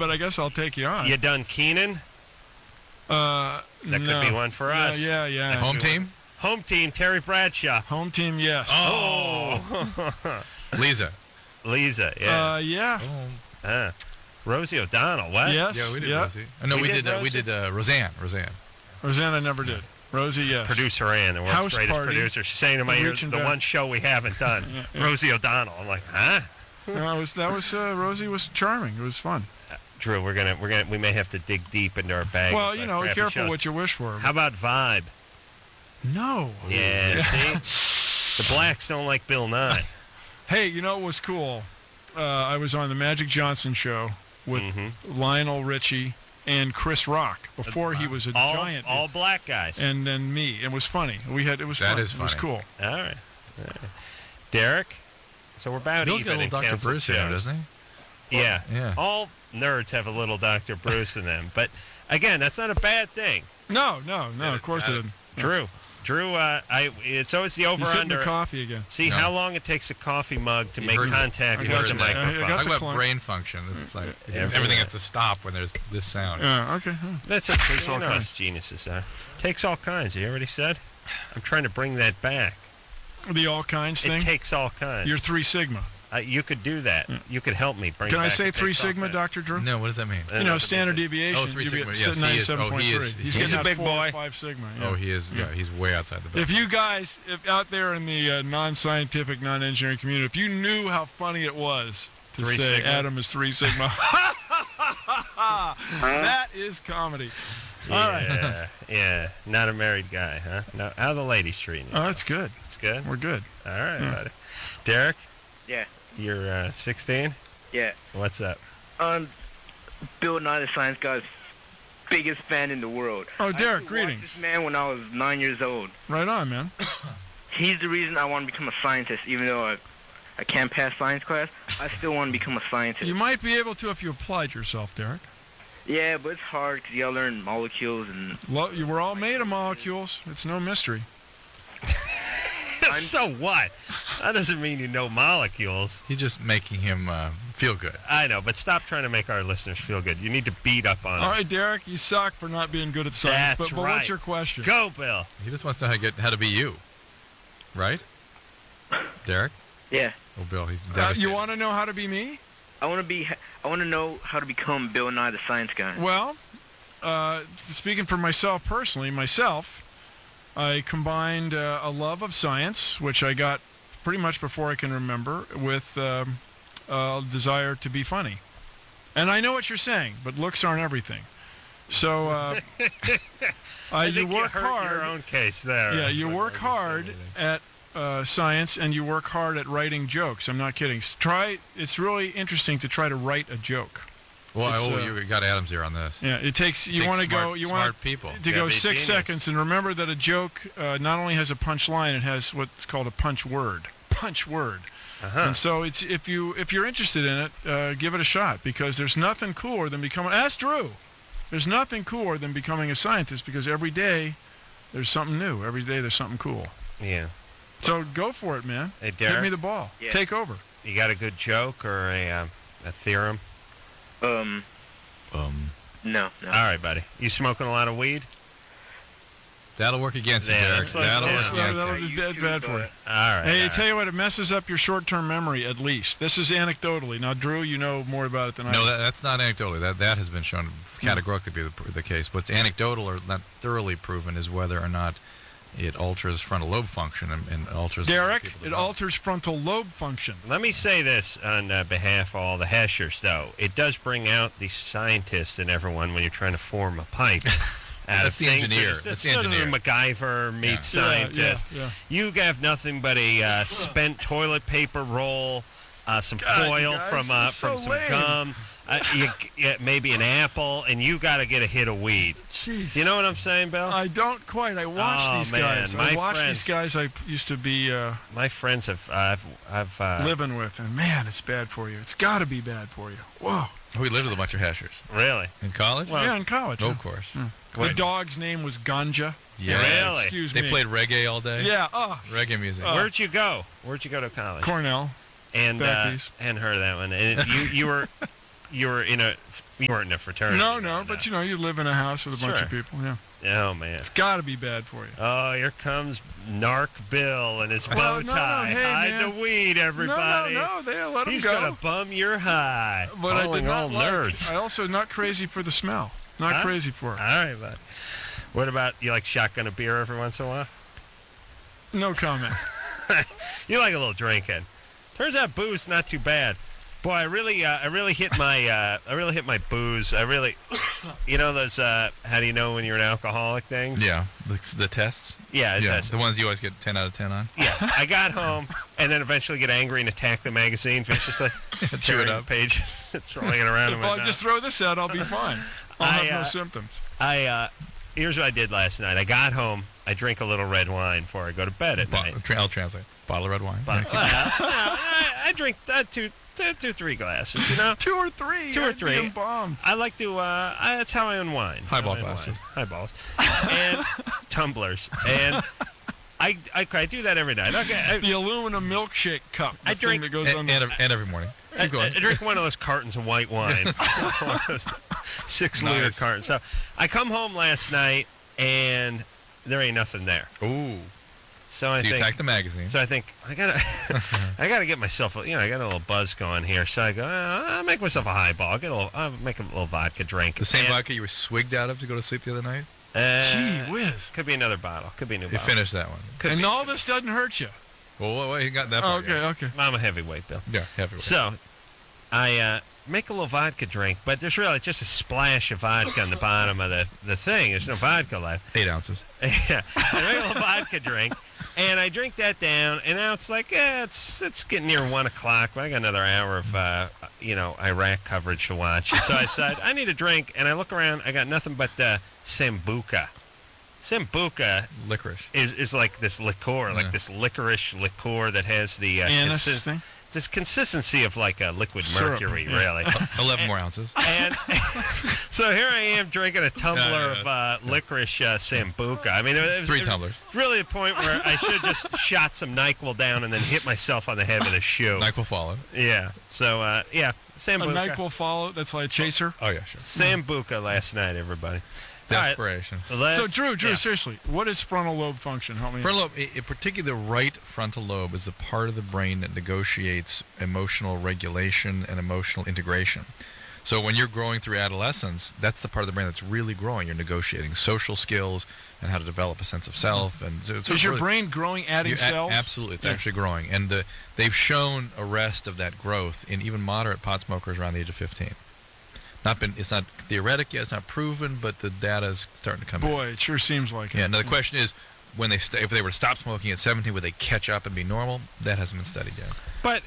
but I guess I'll take you on. You done Keenan? That could be one for us. Yeah. Home team? Home team, Terry Bradshaw. Home team, yes. Oh. Lisa, yeah. Yeah. Rosie O'Donnell, what? Yes. Yeah, we did yeah. Rosie. No, we did Roseanne. Roseanne, I never did. Rosie, yes. Producer Ann, the world's House greatest Party. producer. She's saying to my ear, the one show we haven't done. Rosie O'Donnell. I'm like, huh? That was Rosie was charming. It was fun. Drew, we may have to dig deep into our bag. Well, be careful what you wish for. How about Vibe? No. Yeah, see? The blacks don't like Bill Nye. Hey, what was cool? I was on the Magic Johnson show with Lionel Richie and Chris Rock before he was a giant. All black guys. And then me. It was funny. It was that fun. Is funny. It was cool. All right. Derek? So we're about Bill's even got a little Dr. Bruce in him, doesn't he? Yeah. All nerds have a little Dr. Bruce in them. But, again, that's not a bad thing. No, of course it isn't. Drew, it's always the over-under. The coffee again. See how long it takes a coffee mug to make contact with the microphone. Talk about brain function. It's like everything has to stop when there's this sound. Yeah, okay. That's what takes all kinds. Geniuses are. Takes all kinds. You already said? I'm trying to bring that back. The all kinds thing? It takes all kinds. You're 3 Sigma. You could do that. You could help me bring. Can I say 3 Sigma, Dr. Drew? No, what does that mean? Standard deviation. 3 Sigma. Yes, 97.3. He's a big boy. 5 Sigma. Yeah. Oh, he is. Yeah, he's way outside the box. If you guys, out there in the non-scientific, non-engineering community, if you knew how funny it was to say Sigma. Adam is 3 Sigma, that is comedy. Yeah, all right. Yeah. Not a married guy, huh? No. How are the ladies treating you? Oh, that's good. It's good? We're good. All right, buddy. Derek? Yeah. You're 16? Yeah. What's up? Bill Nye the Science Guy's biggest fan in the world. Oh, Derek, I greetings. watched this man when I was 9 years old. Right on, man. He's the reason I want to become a scientist, even though I can't pass science class. I still want to become a scientist. You might be able to if you applied yourself, Derek. Yeah, but it's hard because you got to learn molecules and... We're all made of molecules. It's no mystery. So what? That doesn't mean you know molecules. He's just making him feel good. I know, but stop trying to make our listeners feel good. You need to beat up on them. All right, Derek, you suck for not being good at science. That's but right. What's your question? Go, Bill. He just wants to know how to be you. Right? Derek? Yeah. Oh, Bill, he's devastated. You want to know how to be me? I want to know how to become Bill Nye the Science Guy. Well, speaking for myself personally, I combined a love of science, which I got pretty much before I can remember, with a desire to be funny. And I know what you're saying, but looks aren't everything. So you work hard. Your own case there. Yeah, you work hard at science, and you work hard at writing jokes. I'm not kidding. It's really interesting to try to write a joke. Well, you got Adam's here on this. Yeah, it takes. You want to go. You want people to go 6 seconds, and remember that a joke not only has a punch line, it has what's called a punch word. Punch word. And so it's if you're interested in it, give it a shot, because there's nothing cooler than becoming. Ask Drew. There's nothing cooler than becoming a scientist, because every day there's something new. Every day there's something cool. Yeah. So go for it, man. Hey, Derek, hit me the ball. Yeah. Take over. You got a good joke or a theorem? No. All right, buddy. You smoking a lot of weed? That'll work against you, Derek. That'll be bad for you. All right. Hey, I tell you what, it messes up your short-term memory, at least. This is anecdotally. Now, Drew, you know more about it than I do. No, that's not anecdotally. That has been shown categorically to be the case. What's anecdotal or not thoroughly proven is whether or not it alters frontal lobe function and alters... Derek, it alters frontal lobe function. Let me say this on behalf of all the hashers, though. It does bring out the scientist in everyone when you're trying to form a pipe. That's the engineer. That's sort of the MacGyver meets scientist. Yeah. You have nothing but a spent toilet paper roll, some foil from some gum, maybe an apple, and you got to get a hit of weed. Jeez. You know what I'm saying, Bill? I don't quite. I watch these guys. I watch these guys I used to be my friends have living with, and man, it's bad for you. It's got to be bad for you. Whoa. We lived with a bunch of hashers. Really? In college? Well, yeah, in college. Of course. The dog's name was Ganja. Yeah. Really? Excuse me. They played reggae all day? Yeah. Reggae music. Where'd you go? Where'd you go to college? Cornell. And Becky's. and heard that one. And you were you weren't in a fraternity. No, but you live in a house with a bunch of people. Yeah. Oh man, it's got to be bad for you. Oh, here comes Narc Bill and his bow tie. Hey, hide man. the weed, everybody. No, they let him go. He's gonna bum your high. But I did not nerds. I also not crazy for the smell. Not crazy for it. All right, bud. What about you? Like shotgun a beer every once in a while? No comment. You like a little drinking. Turns out booze not too bad. Boy, I really hit my booze. You know those, how do you know when you're an alcoholic things? Yeah, the tests. Yeah, the ones you always get 10 out of 10 on. Yeah, I got home and then eventually get angry and attack the magazine viciously. Chew it up. Page, throwing it around. If I just throw this out, I'll be fine. I'll have no symptoms. Here's what I did last night. I got home. I drink a little red wine before I go to bed at night. I'll translate. Bottle of red wine. I drink 2-3 glasses, you know. 2 or 3. 2 or 3. Bombed. I like to. That's how I unwind. Highball glasses. Highballs. And tumblers. And I do that every night. Okay. The aluminum milkshake cup. I drink that goes on and every morning. I drink one of those cartons of white wine. 6-liter cartons. So I come home last night and there ain't nothing there. Ooh. So you attack the magazine. So I think I gotta get myself. I got a little buzz going here. So I go. I'll make myself a highball. I'll make a little vodka drink. The same vodka you were swigged out of to go to sleep the other night. Gee whiz! Could be another bottle. Could be a new bottle. You finished that one. And all this doesn't hurt you. Well, you got that. Okay. I'm a heavyweight, Bill. Yeah, heavyweight. So I make a little vodka drink, but there's really just a splash of vodka on the bottom of the thing. There's no vodka left. 8 ounces. Yeah. I make a little vodka drink. And I drink that down, and now it's like, it's getting near 1 o'clock. But I got another hour of, Iraq coverage to watch. And so I said, I need a drink, and I look around. I got nothing but Sambuca. Sambuca licorice is like this liqueur, like this licorice liqueur that has the this consistency of like a liquid mercury, really. 11 more ounces. And so here I am drinking a tumbler of licorice Sambuca. I mean, it was 3 tumblers. Really a point where I should have just shot some NyQuil down and then hit myself on the head with a shoe. NyQuil follow. Yeah. So, Sambuca. A NyQuil follow, that's like a chaser? Oh, yeah, sure. Sambuca last night, everybody. Desperation. Right. So, Drew, seriously, what is frontal lobe function? Help me. Frontal lobe, in particular, the right frontal lobe is the part of the brain that negotiates emotional regulation and emotional integration. So when you're growing through adolescence, that's the part of the brain that's really growing. You're negotiating social skills and how to develop a sense of self. And so is your brain growing, adding cells? Absolutely. It's actually growing. And they've shown arrest of that growth in even moderate pot smokers around the age of 15. It's not theoretic yet. It's not proven, but the data is starting to come in. Boy, it sure seems like it. Yeah. Now the question is, if they were to stop smoking at 17, would they catch up and be normal? That hasn't been studied yet. But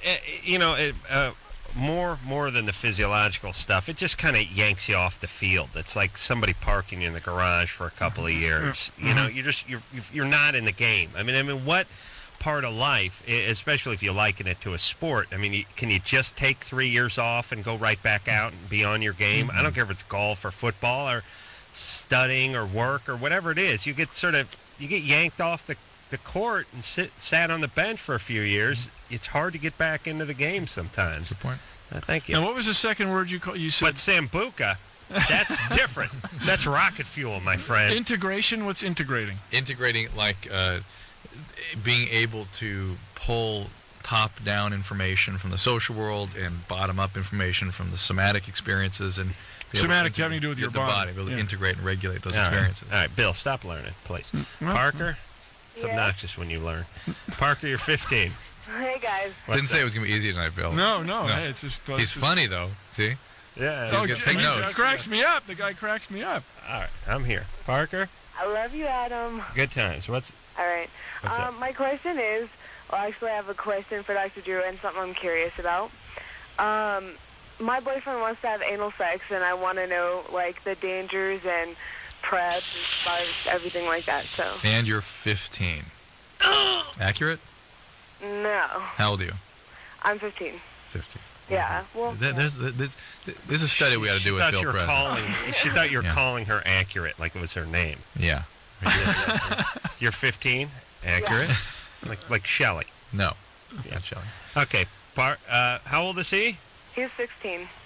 more than the physiological stuff, it just kind of yanks you off the field. It's like somebody parking you in the garage for a couple of years. You know, you're not in the game. I mean, what part of life, especially if you liken it to a sport, I mean, can you just take 3 years off and go right back out and be on your game? I don't care if it's golf or football or studying or work or whatever it is. You get yanked off the court and sat on the bench for a few years. It's hard to get back into the game sometimes. Good point. Thank you. And what was the second word you said? But Sambuca, that's different. That's rocket fuel, my friend. Integration? What's integrating? Integrating, like being able to pull top-down information from the social world and bottom-up information from the somatic experiences and somatic having to do with your body. Be able to integrate and regulate those experiences. All right, Bill, stop learning, please. Parker, it's obnoxious when you learn. Parker, you're 15. Hey, guys. Didn't say it was going to be easy tonight, Bill. No. Hey, it's just. He's funny, though. See? Yeah. Take notes. He cracks me up. The guy cracks me up. All right, I'm here. Parker? I love you, Adam. Good times. All right. What's up? My question is, actually, I have a question for Dr. Drew and something I'm curious about. My boyfriend wants to have anal sex, and I want to know, like, the dangers and PrEP as far as everything like that. So. And you're 15. Accurate? No. How old are you? I'm 15. 15. Yeah. Well. There's a study we got to do with Bill Presley. She thought you were calling her accurate, like it was her name. Yeah. You're 15? Accurate? Yeah. Like Shelley? No. Not Shelley. Okay. How old is he? He's 16.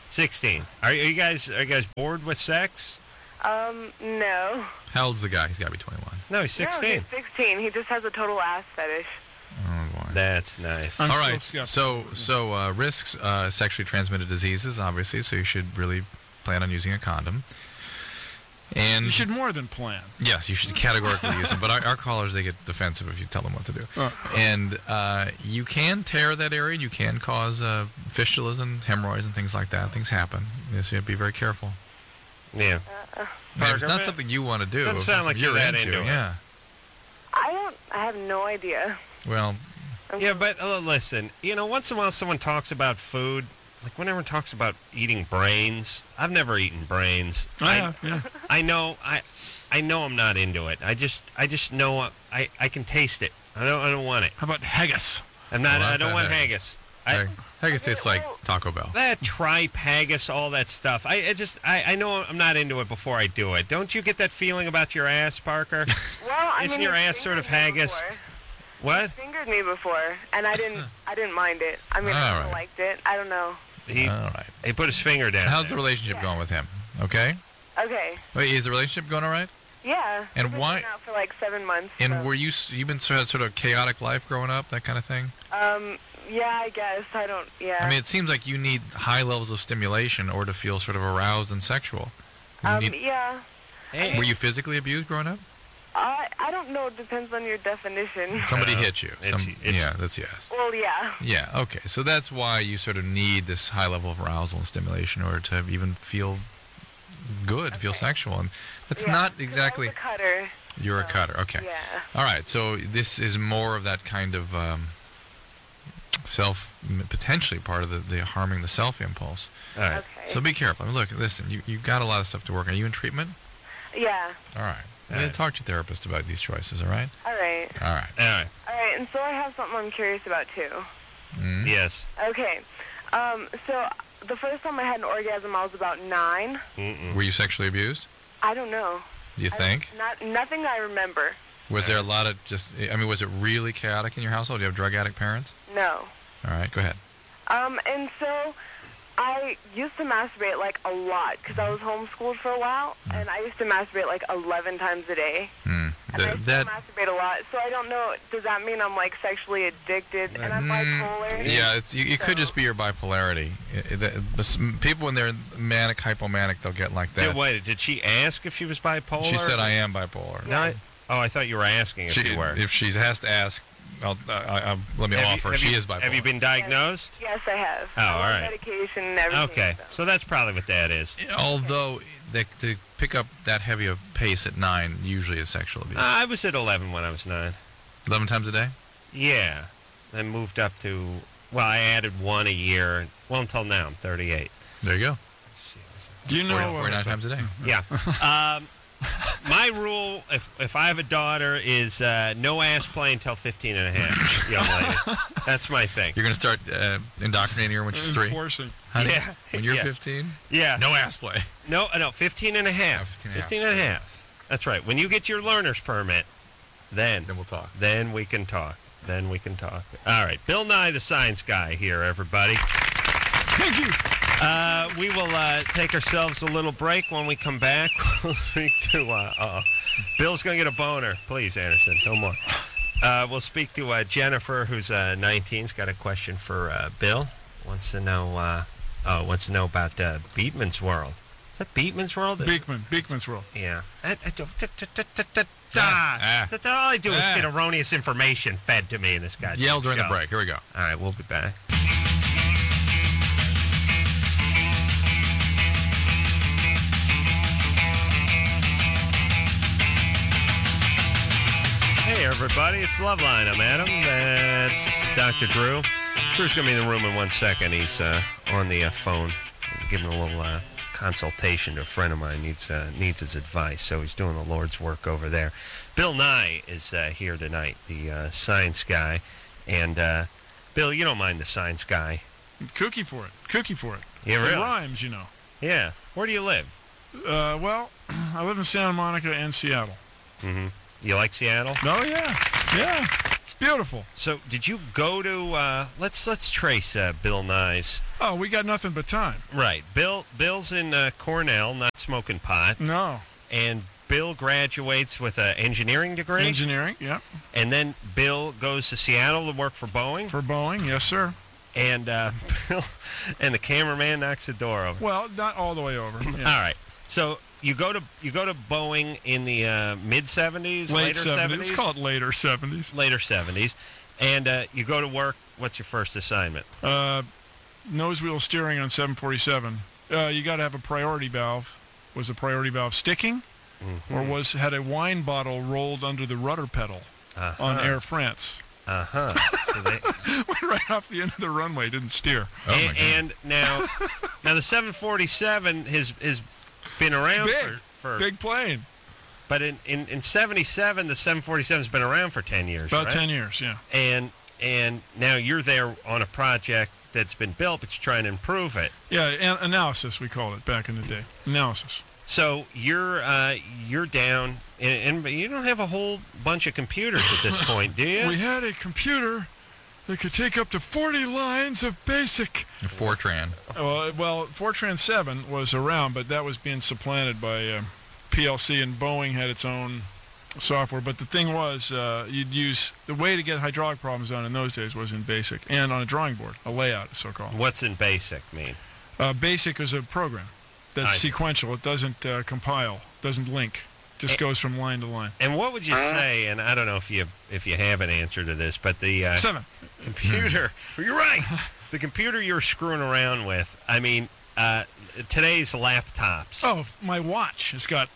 16. Are you guys bored with sex? No. How old's the guy? He's got to be 21. No, he's 16. No, he's 16. He just has a total ass fetish. Oh, boy. That's nice. I'm All still right. skeptical. So risks sexually transmitted diseases, obviously. So you should really plan on using a condom. And You should more than plan. yes, you should categorically use them. But our callers, they get defensive if you tell them what to do. And you can tear that area. And you can cause fistulas and hemorrhoids and things like that. Things happen. So you have to be very careful. Yeah. Maybe it's Parker, not something you want to do. doesn't It's sound something like you're that into it. Yeah. I have no idea. Well, Yeah, but listen, once in a while someone talks about food. Like when everyone talks about eating brains, I've never eaten brains. I have, yeah. I know I'm not into it. I just know I can taste it. I don't want it. How about haggis? I'm not. Well, I don't that want haggis. haggis. haggis tastes like Taco Bell. That tripe haggis, all that stuff. I know I'm not into it before I do it. Don't you get that feeling about your ass, Parker? Well, I Isn't mean, your he's ass sort of fingered me haggis? before. What? He fingered me before, and I didn't mind it. I mean, I All kinda right. liked it. I don't know. He All right. put his finger down. How's the there. relationship going with him? Okay. Okay. Wait, is the relationship going all right? Yeah. And we've been why- hanging out for like 7 months. And so. were you've been sort of chaotic life growing up, that kind of thing? Yeah, I guess. I don't. Yeah. I mean, it seems like you need high levels of stimulation or to feel sort of aroused and sexual. You need- yeah. Hey, Were you physically abused growing up? I don't know. It depends on your definition. Somebody hit you. it's- Yeah, that's yes. Well, yeah. Yeah, okay. So that's why you sort of need this high level of arousal and stimulation in order to even feel good, feel sexual. And that's Yeah, not 'cause I exactly... was a cutter. You're a cutter, okay. Yeah. All right, so this is more of that kind of potentially part of the harming the self impulse. all right. Okay. So be careful. I mean, look, listen, you've got a lot of stuff to work on. Are you in treatment? Yeah. All right. All Yeah, right. talk to your therapist about these choices, all right? All right. All right. All right. All right. And so I have something I'm curious about too. Mm. Yes. Okay. So the first time I had an orgasm, I was about 9. Mm-mm. Were you sexually abused? I don't know. Do you think? Nothing I remember. Was there a lot of was it really chaotic in your household? Do you have drug addict parents? No. All right, go ahead. And so I used to masturbate like a lot because I was homeschooled for a while, and I used to masturbate like 11 times a day. Hmm. And I still masturbate a lot, so I don't know. Does that mean I'm like sexually addicted and I'm bipolar? Yeah, it could just be your bipolarity. People when they're manic, hypomanic, they'll get like that. Wait, did she ask if she was bipolar? She said, "I am bipolar." No. I thought you were asking if you were. If she has to ask, let me offer. She is bipolar. Have you been diagnosed? Yes, I have. Oh, all right. Medication and everything. Okay, So. so that's probably what that is. Although to pick up that heavy a pace at 9 usually is sexual abuse. I was at 11 when I was 9. 11 times a day? Yeah. I moved up to, I added 1 a year. Well, until now, I'm 38. There you go. Let's see. Do you know? 49 times a day. Yeah. My rule, if I have a daughter, is no ass play until 15 and a half, young lady. That's my thing. You're going to start indoctrinating her when she's 3? Enforcing. Honey, Yeah. When you're Yeah. 15? Yeah. No ass play. No, 15 and a half. 15 and a half. That's right. When you get your learner's permit, then Then we'll talk. Then we can talk. All right. Bill Nye, the science guy here, everybody. Thank you. We will take ourselves a little break. When we come back, we'll speak to... Bill's going to get a boner. Please, Anderson, no more. We'll speak to Jennifer, who's 19. Has got a question for Bill. Wants to know about Beatman's World. Is that Beatman's World? Beekman's World. Yeah. That's all I do is get erroneous information fed to me in this goddamn Yell during show. the break. Here we go. All right, we'll be back. Hey, everybody, it's Loveline. I'm Adam. That's Dr. Drew. Drew's going to be in the room in 1 second. He's on the phone, giving a little consultation to a friend of mine. Needs his advice, so he's doing the Lord's work over there. Bill Nye is here tonight, the science guy. And, Bill, you don't mind the science guy. Cookie for it. Yeah, It really? rhymes, you know. Yeah. Where do you live? Well, I live in Santa Monica and Seattle. Mm-hmm. You like Seattle? Oh, yeah. Yeah. beautiful. So, did you go to? Let's trace Bill Nye's. Oh, we got nothing but time. Right, Bill's in Cornell, not smoking pot, No. and Bill graduates with an engineering degree. Engineering, yeah. And then Bill goes to Seattle to work for Boeing. For Boeing, yes, sir. And Bill and the cameraman knocks the door over. Well, not all the way over. Yeah. All right. So you go to Boeing in the mid 70s, Late later 70s. Let's call it later 70s. later 70s, and you go to work. What's your first assignment? Nose wheel steering on 747. You got to have a priority valve. Was the priority valve sticking? Or had a wine bottle rolled under the rudder pedal on Air France? So they, Went right off the end of the runway, didn't steer. Oh, my God. and now the 747 has been around Big. for Big plane. but in 77 the 747 has been around for 10 years. About right? 10 years, yeah. And now you're there on a project that's been built, but you're trying to improve it. Yeah, analysis, we called it back in the day. Analysis. So you're down, and you don't have a whole bunch of computers at this point, do you? We had a computer that could take up to 40 lines of BASIC. Fortran. Well, Fortran 7 was around, but that was being supplanted by PLC, and Boeing had its own software. But the thing was, you'd use the way to get hydraulic problems done in those days was in BASIC and on a drawing board, a layout, so-called. What's in BASIC mean? BASIC is a program that's sequential. It doesn't compile, doesn't link, just goes from line to line. And what would you say? And I don't know if you have an answer to this, but the 7. computer. You're right. The computer you're screwing around with. I mean, today's laptops. Oh, my watch has got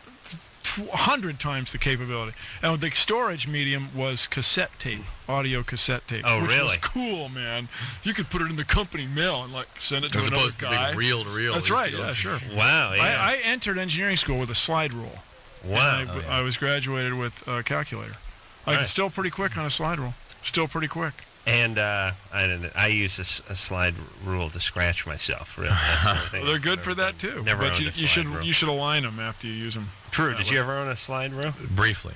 100 times the capability. And the storage medium was cassette tape, audio cassette tape. Oh, which really? was cool, man. You could put it in the company mail and send it to As another opposed to guy. being reel to reel. That's right. Yeah, sure. Wow. Yeah. I entered engineering school with a slide rule. Wow. I was graduated with a calculator. I was still pretty quick on a slide rule. Still pretty quick. And I use a slide rule to scratch myself. Really, that's the only thing They're I've good ever for that done. too. Never but owned a slide rule. you should align them after you use them. True. Did you ever own a slide rule? Briefly.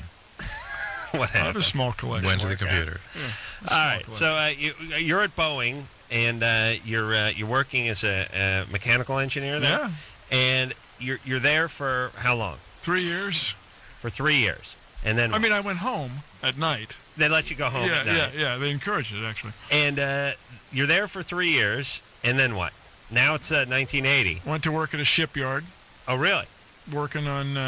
What I have a happened? small collection. Went to the computer. All right. So you're at Boeing, and you're working as a mechanical engineer there. Yeah. And you're there for how long? 3 years. For 3 years. And then I mean, I went home at night. they let you go home at night. Yeah. They encouraged it, actually. And you're there for 3 years, and then what? Now it's 1980. Went to work at a shipyard, Oh, really? working on...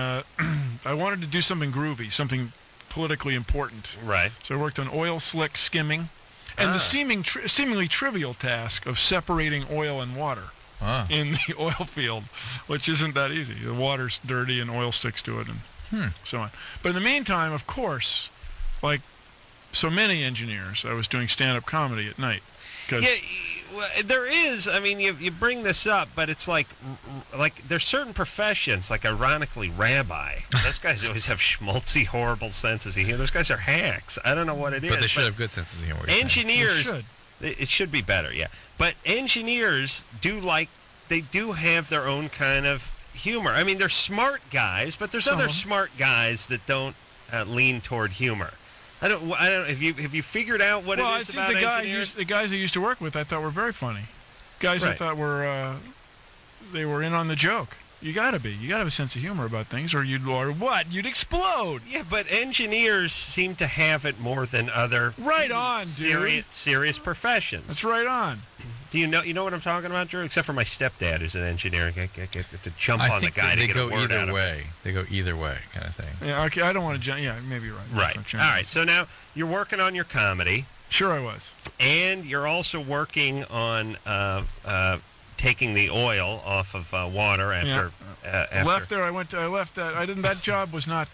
I wanted to do something groovy, something politically important. Right. So I worked on oil slick skimming and the seemingly trivial task of separating oil and water in the oil field, which isn't that easy. The water's dirty and oil sticks to it and so on. But in the meantime, of course, like so many engineers, I was doing stand-up comedy at night. Yeah, well, there is. I mean, you bring this up, but it's like there's certain professions, like ironically, rabbi. Those guys always have schmaltzy, horrible senses of humor. Those guys are hacks. I don't know what it is. But they should have good senses of humor. Engineers, They it should be better, yeah. But engineers they do have their own kind of humor. I mean, they're smart guys, but there's other smart guys that don't lean toward humor. I don't. Have you figured out what it is about engineers? The guys I used to work with, I thought were very funny. Guys I thought were they were in on the joke. You got to be. You got to have a sense of humor about things, or you'd explode. Yeah, but engineers seem to have it more than other Right on, dude. serious professions. That's right on. Do you know what I'm talking about, Drew? Except for my stepdad, who's an engineer. I get to jump I on the think guy they to get go a word out either of way. They go either way, kind of thing. Yeah, okay. I don't want to. Yeah, maybe you're right. Right. That's All not right. So now you're working on your comedy, Sure, I was. and you're also working on taking the oil off of water after. Left there. I left that. I didn't. That job was not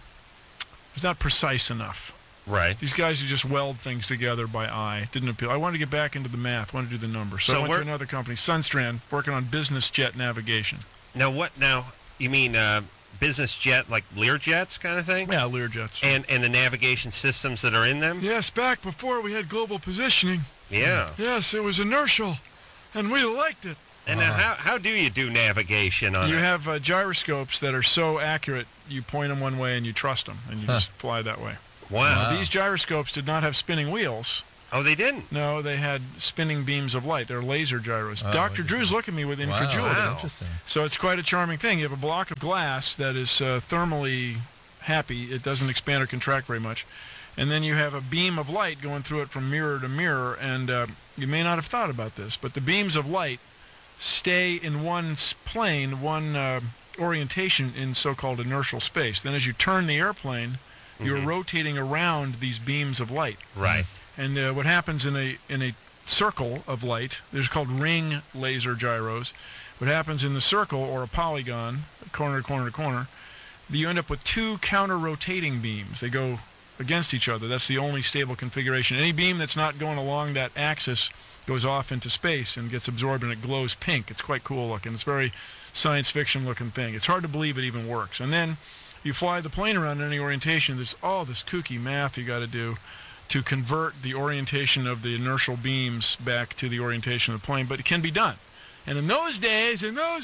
precise enough. Right. These guys who just weld things together by eye didn't appeal. I wanted to get back into the math. Wanted to do the numbers. So I went to another company, Sunstrand, working on business jet navigation. Now what? Now you mean business jet, like Learjets kind of thing? Yeah, Learjets. And the navigation systems that are in them? Yes, back before we had global positioning. Yeah. Yes, it was inertial, and we liked it. And now how do you do navigation on You it? have gyroscopes that are so accurate, you point them one way and you trust them, and you just fly that way. Wow. These gyroscopes did not have spinning wheels. Oh, they didn't? No, they had spinning beams of light. They're laser gyros. Oh, Dr. Drew's looking at me with incredulity. Wow, that's Wow. interesting. So it's quite a charming thing. You have a block of glass that is thermally happy. It doesn't expand or contract very much. And then you have a beam of light going through it from mirror to mirror. And you may not have thought about this, but the beams of light stay in one plane, one orientation in so-called inertial space. Then as you turn the airplane, you're rotating around these beams of light. Right. And what happens in a circle of light, there's called ring laser gyros. What happens in the circle or a polygon, corner to corner to corner, you end up with two counter-rotating beams. They go against each other. That's the only stable configuration. Any beam that's not going along that axis goes off into space and gets absorbed, and it glows pink. It's quite cool looking. It's a very science fiction looking thing. It's hard to believe it even works. And then you fly the plane around in any orientation. There's all this kooky math you got to do to convert the orientation of the inertial beams back to the orientation of the plane, but it can be done. And in those days,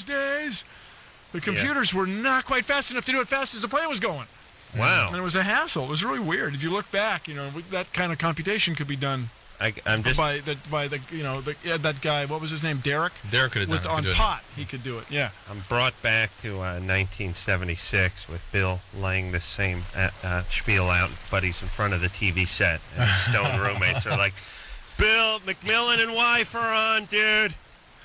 the computers were not quite fast enough to do it fast as the plane was going. Wow. And it was a hassle. It was really weird. If you look back, that kind of computation could be done I'm just... by that guy. What was his name? Derek. Derek could have done it. On Could do it. pot, he could do it. Yeah. I'm brought back to 1976 with Bill laying this same spiel out. Buddies in front of the TV set, and his stone roommates are like, "Bill, McMillan and wife are on, dude.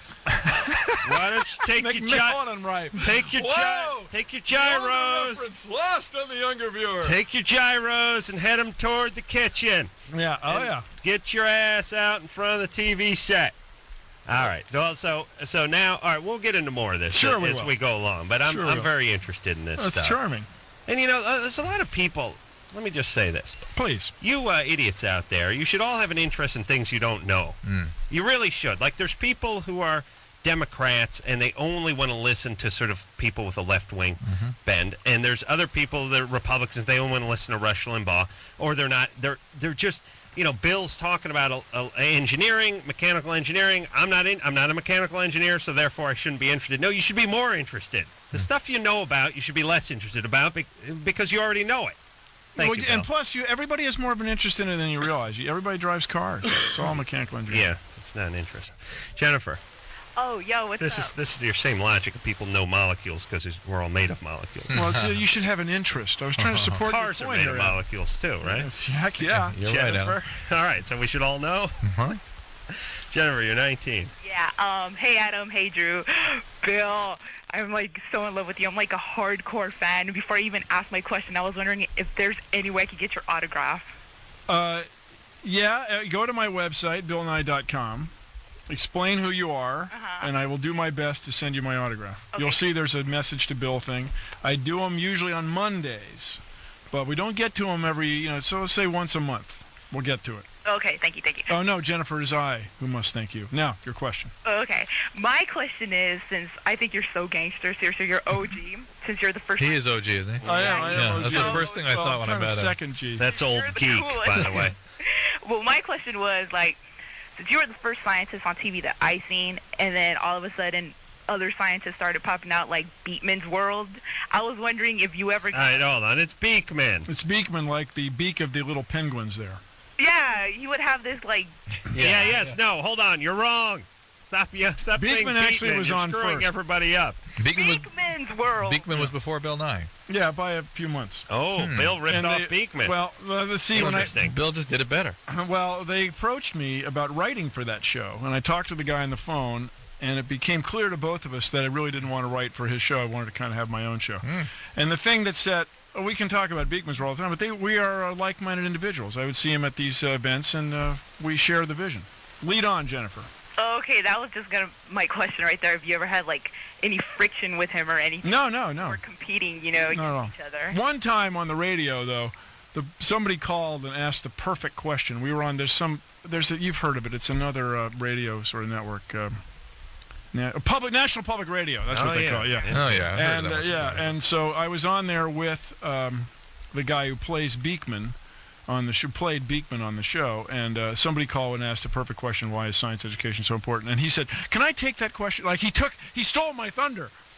Why don't you take your McMillan, right? take your gyros, Reference lost on the younger viewer. take your gyros, and head them toward the kitchen. Yeah. Oh And yeah. Get your ass out in front of the TV set." All right. So now, all right, we'll get into more of this Sure we as will. we go along. But I'm Sure we will. very interested in this That's stuff. charming. And there's a lot of people. Let me just say this: Please. you idiots out there, you should all have an interest in things you don't know. You really should. Like, there's people who are Democrats and they only want to listen to sort of people with a left-wing bend, and there's other people that are Republicans, they only want to listen to Rush Limbaugh, or they're not. They're just, Bill's talking about engineering, mechanical engineering. I'm not a mechanical engineer, so therefore I shouldn't be interested. No, you should be more interested. The stuff you know about, you should be less interested about because you already know it. Thank you, Bill. And plus, everybody has more of an interest in it than you realize. Everybody drives cars. It's all mechanical engineering. Yeah, it's not interesting. Jennifer, Oh, yo, what's up? this is your same logic. People know molecules because we're all made of molecules. Well, you should have an interest. I was trying to support Cars your are point made of here. molecules too, right? Heck yeah. You're right, Alan. Jennifer. All right, so we should all know. Uh-huh. Jennifer, you're 19. Yeah, hey Adam, hey Drew. Bill, I'm like so in love with you. I'm like a hardcore fan. Before I even asked my question, I was wondering if there's any way I could get your autograph. Go to my website, BillNye.com. Explain who you are, and I will do my best to send you my autograph. Okay. You'll see there's a message to Bill thing. I do them usually on Mondays, but we don't get to them so let's say once a month. We'll get to it. Okay, thank you. Oh, no, Jennifer, it is I who must thank you. Now, your question. Okay, my question is, since I think you're so gangster, seriously, you're OG, since you're the first He one. is OG, isn't he? I am. Yeah, that's the OG. first thing I thought when I kind of met him. second G. That's old You're the geek, coolest. by the way. Well, my question was, since you were the first scientist on TV that I seen, and then all of a sudden other scientists started popping out like Beekman's World, I was wondering if you ever... All right, hold on. It's Beekman. It's Beekman, like the beak of the little penguins there. Yeah, you would have this, No, hold on. You're wrong. Stop saying Beekman actually Beekman. was You're on screwing first. everybody up. Beekman's World. Beekman was before Bill Nye. Yeah, by a few months. Oh, Bill ripped And off they- Beekman. Well, let's see. When Interesting. Bill just did it better. Well, they approached me about writing for that show, and I talked to the guy on the phone, and it became clear to both of us that I really didn't want to write for his show. I wanted to kind of have my own show. And the thing that said, we can talk about Beekman's all the time, but we are like-minded individuals. I would see him at these events, and we share the vision. Lead on, Jennifer. Okay, that was just my question right there. If you ever had any friction with him or anything, No. or competing, against No. each other. One time on the radio, though, somebody called and asked the perfect question. We were on you've heard of it. It's another radio sort of network. National Public Radio. That's what they call it. Yeah. Oh, yeah. I've heard And of that one. and so I was on there with the guy who plays Beekman on the show, played Beekman on the show, and somebody called and asked the perfect question: why is science education so important? And he said, "Can I take that question?" Like he stole my thunder.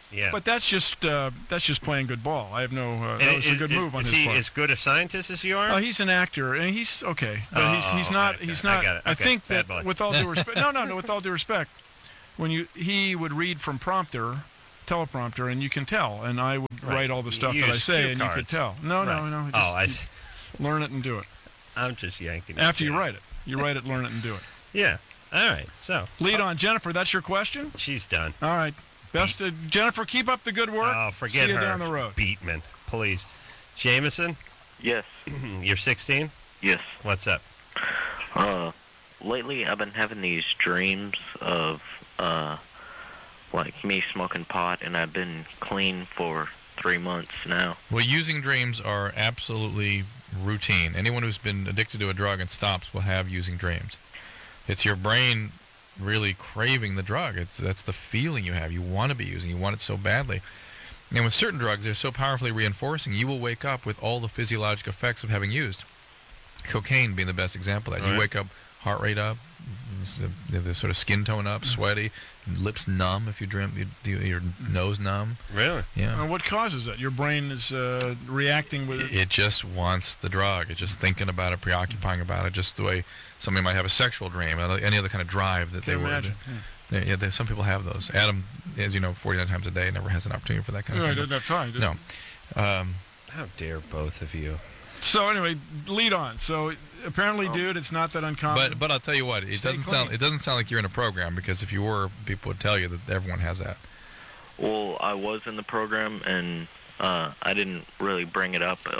Yeah. But that's just playing good ball. I have no. That was a good move on is his he part. as good a scientist as you are? He's an actor, and he's okay, but he's not. okay. He's not. I got it. I Okay. think Bad that blood. with all due respect, no. With all due respect, when he would read from teleprompter, and you can tell, and I would write all the stuff You that I use say, cue and you cards. could tell. No. Right. Just, I you see. learn it and do it. I'm just yanking. it After you down. write it, learn it, and do it. Yeah. All right. So Lead on, Jennifer. That's your question. she's done. All right. Best, Jennifer. Keep up the good work. Oh, forget See you her. down the road. Beatman, please. Jameson, Yes. you're 16. Yes. What's up? Lately I've been having these dreams of, like me smoking pot, and I've been clean for 3 months now. Well, using dreams are absolutely routine. Anyone who's been addicted to a drug and stops will have using dreams. It's your brain really craving the drug. That's the feeling you have. You want to be using. You want it so badly. And with certain drugs, they're so powerfully reinforcing, you will wake up with all the physiologic effects of having used. Cocaine being the best example of that. Right. You wake up, heart rate up, the sort of skin tone up, sweaty, lips numb if you drink, your nose numb. Really? Yeah. What causes that? Your brain is reacting with it. It just wants the drug. It's just thinking about it, preoccupying about it, just the way somebody might have a sexual dream, any other kind of drive that Can't they imagine. Yeah, some people have those. Adam, as you know, 49 times a day, never has an opportunity for that kind of I thing. didn't have time. Just- No. How dare both of you? So anyway, lead on. So apparently, dude, it's not that uncommon. But I'll tell you what, it Stay doesn't sound like you're in a program, because if you were, people would tell you that everyone has that. Well, I was in the program, and I didn't really bring it up.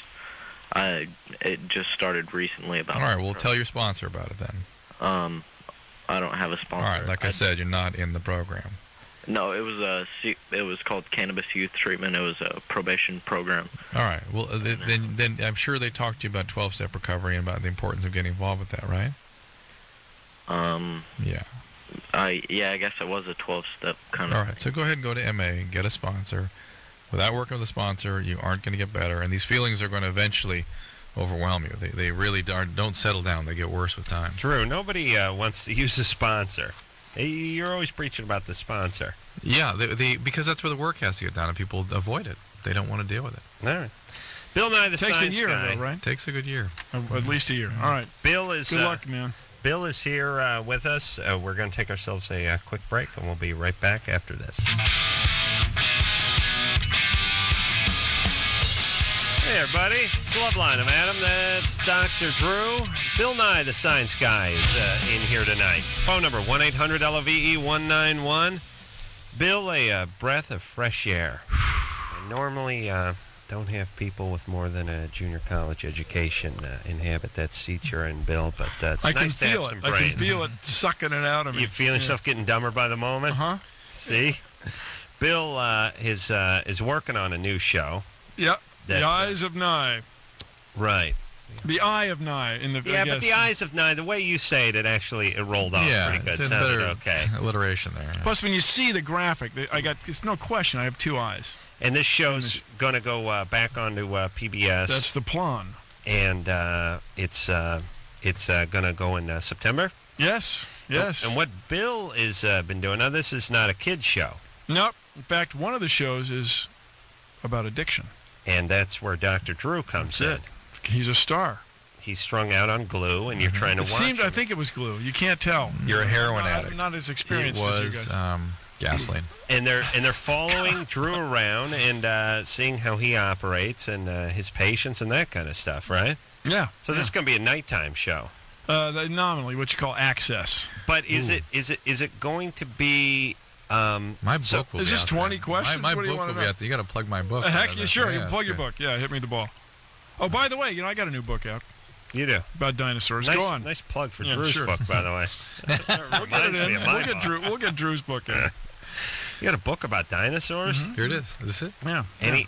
It just started recently about. All right, well, tell your sponsor about it then. I don't have a sponsor. All right, like I said, you're not in the program. No, it was called Cannabis Youth Treatment. It was a probation program. All right, well, then I'm sure they talked to you about 12-step recovery and about the importance of getting involved with that, right? Yeah. I guess it was a 12-step kind of. All right, so go ahead and go to MA and get a sponsor. Without working with a sponsor, you aren't going to get better, and these feelings are going to eventually overwhelm you. They really don't settle down. They get worse with time. Drew, nobody wants to use a sponsor. You're always preaching about the sponsor. Yeah, because that's where the work has to get done, and people avoid it. They don't want to deal with it. All right. Bill Nye, the takes Science a year, Guy. though, right? It takes a good year. At least a year. All right. Bill is Good luck, man. Bill is here with us. We're going to take ourselves a quick break, and we'll be right back after this. Hey, everybody. It's Loveline. I'm Adam. That's Dr. Drew. Bill Nye, the Science Guy, is in here tonight. Phone number, 1-800-LOVE-191. Bill, a breath of fresh air. I normally don't have people with more than a junior college education inhabit that seat you're in, Bill, but it's I can nice to have feel it. some I brains. can feel it sucking it out of me. You feeling yourself getting dumber by the moment? Uh-huh. See? Bill is working on a new show. Yep. That's The Eyes of Nye. Right. The Eye of Nye. Yeah, but the Eyes of Nye, the way you say it, it rolled off pretty good. it's a Sounded better okay. alliteration there. Plus, when you see the graphic, it's no question I have two eyes. And this show's going to go back onto PBS. That's the plan. And it's going to go in September. Yes. Yes. And what Bill has been doing, now this is not a kid's show. Nope. In fact, one of the shows is about addiction. And that's where Dr. Drew comes in. He's a star. He's strung out on glue, and you're trying to watch him. I think it was glue. You can't tell. You're a heroin I'm addict. not as experienced It as you was guys. gasoline. And they're following Drew around and seeing how he operates and his patients and that kind of stuff, right? Yeah. So this is going to be a nighttime show. Nominally, what you call access. But is it going to be? My book will is be this out 20 there. questions? My What do you book wanna will be know? out there. You got to plug my book. Heck, out yeah, sure. You that's plug your good. book. Yeah, hit me the ball. Oh, by the way, I got a new book out You do. about dinosaurs. Nice, Go on. nice plug for Yeah, Drew's sure. book, by the way. We'll get it Reminds me in. of my We'll get Drew's book in. You got a book about dinosaurs? Here it is. Is this it? Yeah.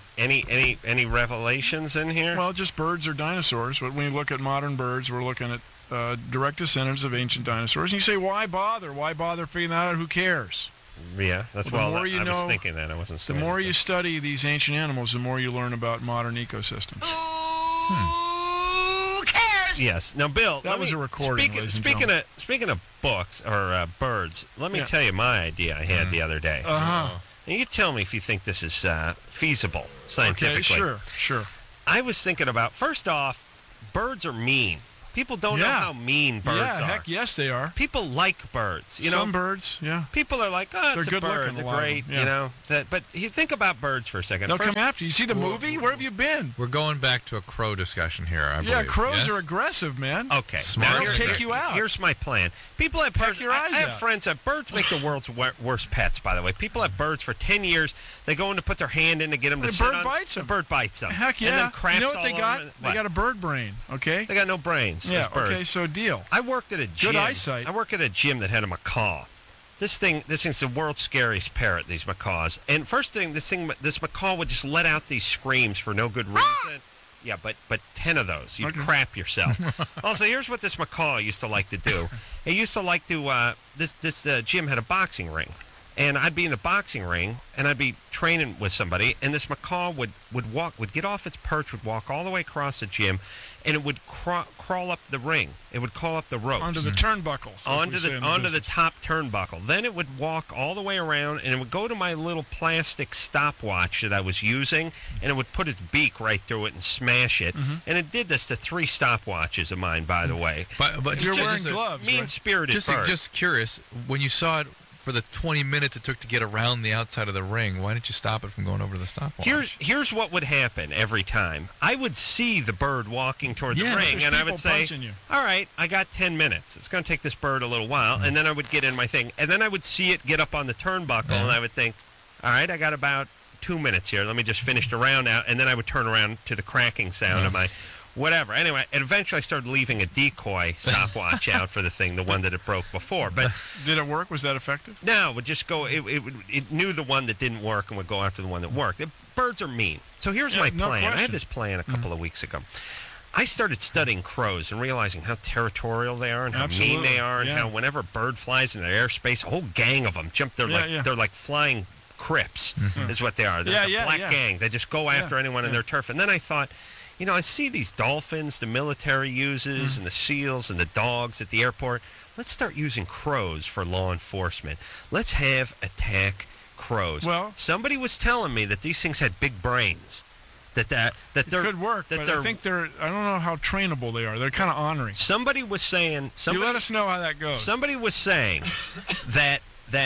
Any revelations in here? Well, just birds or dinosaurs. But when you look at modern birds, we're looking at direct descendants of ancient dinosaurs. And you say, why bother? Why bother figuring that out? Who cares? Yeah, that's Well, the well. more you I was know, thinking that I wasn't. The more you study these ancient animals, the more you learn about modern ecosystems. Yes. Now, Bill, That was a recording, ladies and Speaking of books or birds, let me Yeah. tell you my idea I had the other day. Uh-huh. And you tell me if you think this is feasible scientifically. Okay, sure. I was thinking about, first off, birds are mean. People don't know how mean birds are. Heck yes, they are. People like birds. You know, some birds, yeah. people are like, oh, it's They're a bird. good-looking, They're a lot of great. them, yeah. You know, but you think about birds for a second. They'll First, come after you. You see the movie? Where have you been? We're going back to a crow discussion here, I Yeah, believe. crows Yes? are aggressive, man. okay, Smart. now They'll Here- take you out. Here's my plan. People have birds. your eyes I have out. friends that birds make the world's worst pets. By the way, people have birds for 10 years. They go in to put their hand in to get them to The sit bird on. bites 'em. The bird bites them. Heck yeah. And then craps You know what all they over got? them. They got a bird brain, okay? They got no brains. Yeah, those birds. okay, so deal. I worked at a gym. eyesight. I worked at a gym that had a macaw. This thing's the world's scariest parrot. These macaws. And first thing, this macaw would just let out these screams for no good reason. Yeah, but 10 of those, you'd crap yourself. Also, here's what this macaw used to like to do. He used to like to. This gym had a boxing ring, and I'd be in the boxing ring, and I'd be training with somebody, and this macaw would get off its perch, would walk all the way across the gym, and it would crawl up the ring. It would crawl up the ropes. Onto the turnbuckles. Onto the top turnbuckle. Then it would walk all the way around, and it would go to my little plastic stopwatch that I was using, and it would put its beak right through it and smash it. And it did this to 3 stopwatches of mine, by the way. But You're just- wearing just a- gloves, right? Mean-spirited bird. Just curious, when you saw it for the 20 minutes it took to get around the outside of the ring, why didn't you stop it from going over to the stopwatch? Here's what would happen every time. I would see the bird walking toward the Yeah, ring, there's and I people would say, punching you. all right, I got 10 minutes. It's going to take this bird a little while. And then I would get in my thing. And then I would see it get up on the turnbuckle, and I would think, all right, I got about 2 minutes here. Let me just finish the round out. And then I would turn around to the cracking sound of my whatever. Anyway, and eventually I started leaving a decoy stopwatch out for the thing, the one that it broke before. But Did it work? Was that effective? no, it would just go. It knew the one that didn't work and would go after the one that worked. Birds are mean. So here's Yeah, my no plan. I question. had this plan a couple of weeks ago. I started studying crows and realizing how territorial they are and how mean Absolutely, they are, and yeah. how whenever a bird flies in their airspace, a whole gang of them jump. They're like flying Crips, is what they are. They're a black gang. They just go after anyone in their turf. And then I thought, you know, I see these dolphins the military uses and the seals and the dogs at the airport. Let's start using crows for law enforcement. Let's have attack crows. Well, somebody was telling me that these things had big brains. That It they're could work, that but they're I think I don't know how trainable they are. They're kind of ornery. somebody was saying You let us know how that goes. somebody was saying that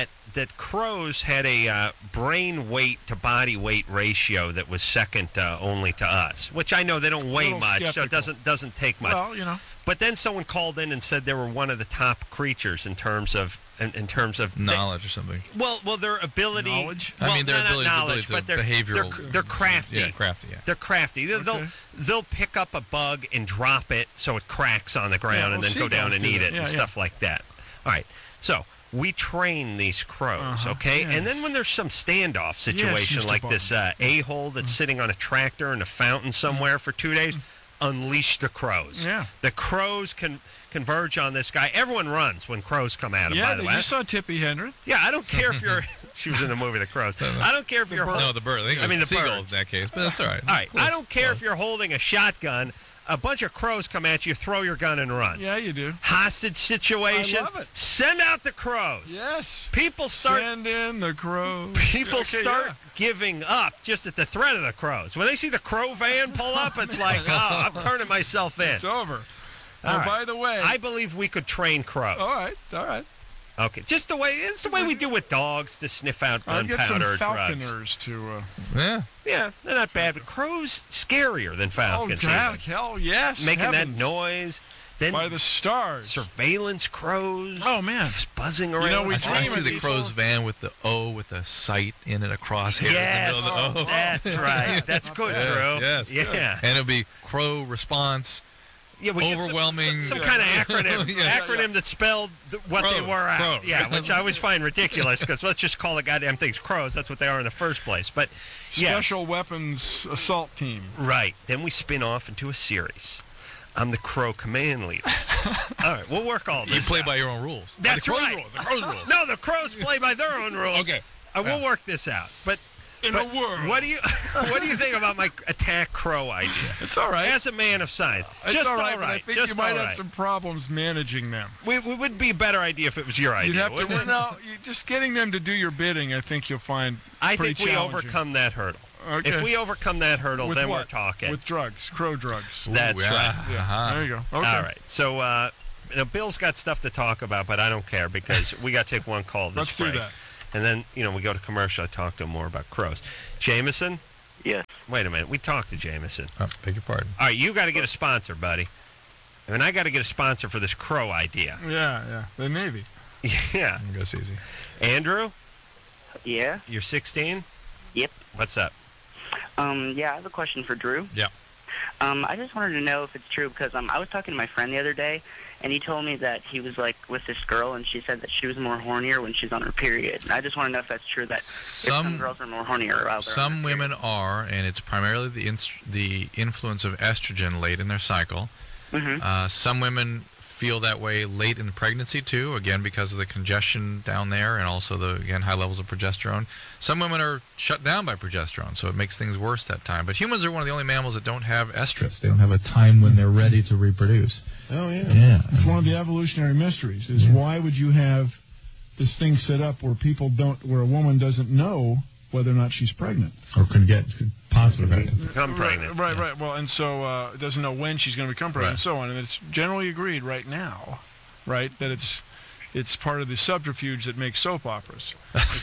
crows had a brain weight to body weight ratio that was second only to us, which I know they don't weigh Little much, so skeptical. it doesn't take much. Well, you know. But then someone called in and said they were one of the top creatures in terms of knowledge or something. Well, their ability. Knowledge? I Well, mean, their not ability knowledge, to but they're behavioral. They're crafty. Yeah, crafty. Yeah. They're crafty. Okay. They'll pick up a bug and drop it so it cracks on the ground well, and then go down seagulls and do eat that. it Yeah, and yeah. stuff like that. All right. So we train these crows, okay? yes. And then when there's some standoff situation Mr. like Bond. this a-hole that's sitting on a tractor in a fountain somewhere for 2 days, unleash the crows. Yeah. The crows can converge on this guy. Everyone runs when crows come at him, Yeah, by the way. you saw Tippi Hedren. Yeah, I don't care if you're... She was in the movie The Crows. I don't care if you're... No, the bird. I think it was the seagulls birds. in that case, but that's all right. All right, I don't care Close. if you're holding a shotgun. A bunch of crows come at you, throw your gun and run. Yeah, you do. Hostage situations. I love it. Send out the crows. Yes. People start Send in the crows. people Okay, start yeah. giving up just at the threat of the crows. When they see the crow van pull up, it's like, oh, I'm turning myself in. It's over. All right. By the way, I believe we could train crows. all right. Okay, just it's the way we do with dogs to sniff out I'll get some gunpowder or drugs. falconers to. Yeah. Yeah, they're not bad, but crows scarier than Oh, falcons. God, even. hell yes. Making heavens. that noise. Then By the stars. surveillance crows. Oh, man. Buzzing around. know, we I dream see of the these crow's little- van with the O with the sight in it, a crosshair Yes, in the middle of the O. that's right. That's good, Drew. Yes, yeah. And it'll be crow response. Yeah, we get Overwhelming- some kind of acronym, Yeah. acronym that spelled what they Crows, were out. crows. Yeah, which I always find ridiculous because let's just call the goddamn things crows. That's what they are in the first place. But yeah, Special weapons assault team. right. Then we spin off into a series. I'm the crow command leader. All right, we'll work all this. You play out. by your own rules. That's the crow's right. rules. The crow's rules. No, the crows play by their own rules. Okay. We'll work this out. But in the world. What do you think about my attack crow idea? It's all right. As a man of science, It's just all right, but I think you just might all have right. some problems managing them. It would be a better idea if it was your idea. You'd have to. wouldn't it? No, just getting them to do your bidding, I think you'll find. I pretty think we challenging. overcome that hurdle. Okay. If we overcome that hurdle, With then what? we're talking. With drugs, crow drugs. That's Ooh, right. Yeah. Uh-huh. There you go. Okay. All right. So, Bill's got stuff to talk about, but I don't care because we got to take one call this Let's do break. that. And then, we go to commercial. I talk to him more about crows. Jameson? Yes. Wait a minute. We talked to Jameson. Oh, beg your pardon. All right, you got to get a sponsor, buddy. I mean, I got to get a sponsor for this crow idea. Yeah. The Navy. Yeah. Goes easy. Andrew, Yeah. you're 16? Yep. What's up? Yeah, I have a question for Drew. Yeah. I just wanted to know if it's true because I was talking to my friend the other day, and he told me that he was like with this girl, and she said that she was more hornier when she's on her period. And I just want to know if that's true. That if some girls are more hornier while they're Some on their women are, and it's primarily the influence of estrogen late in their cycle. Mm-hmm. Some women feel that way late in pregnancy too, again because of the congestion down there and also the high levels of progesterone. Some women are shut down by progesterone, so it makes things worse that time. But humans are one of the only mammals that don't have estrus. They don't have a time when they're ready to reproduce. Oh, yeah. Yeah, it's one of the evolutionary mysteries. Is why would you have this thing set up where where a woman doesn't know whether or not she's pregnant or could possibly pregnant? Become pregnant. Right. Well, and so doesn't know when she's going to become pregnant, and so on. And it's generally agreed right now, right, that it's part of the subterfuge that makes soap operas. It's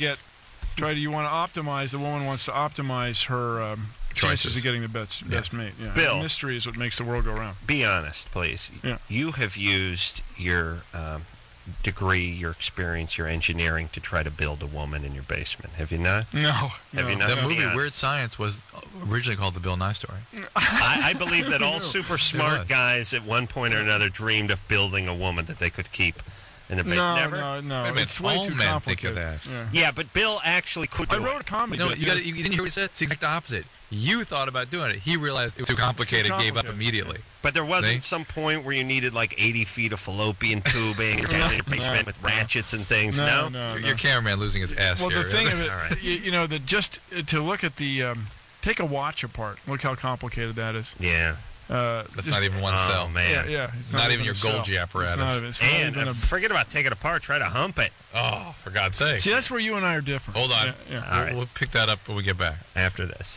you want to optimize. The woman wants to optimize her chances Choices. of getting the best mate. Yeah. Bill. The mystery is what makes the world go round. Be honest, please. Yeah. You have used your degree, your experience, your engineering to try to build a woman in your basement. Have you not? No. Have you not? The Be movie honest. Weird Science was originally called The Bill Nye Story. I believe that all super smart was. guys at one point or another dreamed of building a woman that they could keep in the basement. Never? No. Wait a minute, It's way all too men think complicated. of that. Yeah. Yeah, but Bill actually could do I wrote a it. comedy. No, bit, you didn't hear what he said? It's the exact opposite. You thought about doing it. He realized it was too complicated, gave up complicated. immediately. But there wasn't See? some point where you needed like 80 feet of fallopian tubing and down in your basement with ratchets and things. No. Your cameraman losing his ass Well, here. the thing of it, All right. that just to look at the take a watch apart. Look how complicated that is. Yeah. That's not even one Oh, cell. man. Yeah. It's Not even a your cell. Golgi apparatus. It's not And even a. forget about taking it apart. Try to hump it Oh, for God's sake. See, that's where you and I are different. Hold on. Yeah. All right. We'll pick that up when we get back. after this.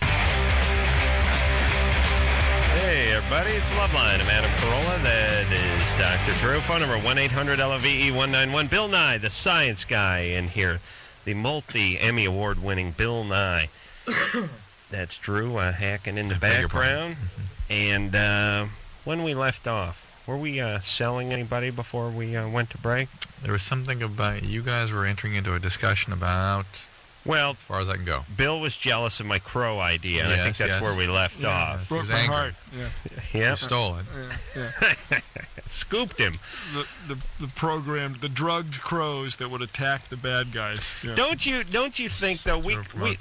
Hey, everybody, it's Loveline. I'm Adam Carolla. That is Dr. Drew. Phone number 1-800-LOVE-191. Bill Nye, the science guy, in here. The multi-Emmy Award-winning Bill Nye. That's Drew hacking in the Beg your background. And when we left off, were we selling anybody before we went to break? There was something about you guys were entering into a discussion about, Well, as far as I can go. Bill was jealous of my crow idea, and I think Yes, that's yes. where we left off. He Broke was my angry. heart. Yeah. Yep. You stole it. Yeah. Scooped him. The programmed, the drugged crows that would attack the bad guys. Yeah. Don't you think though we Sort of promote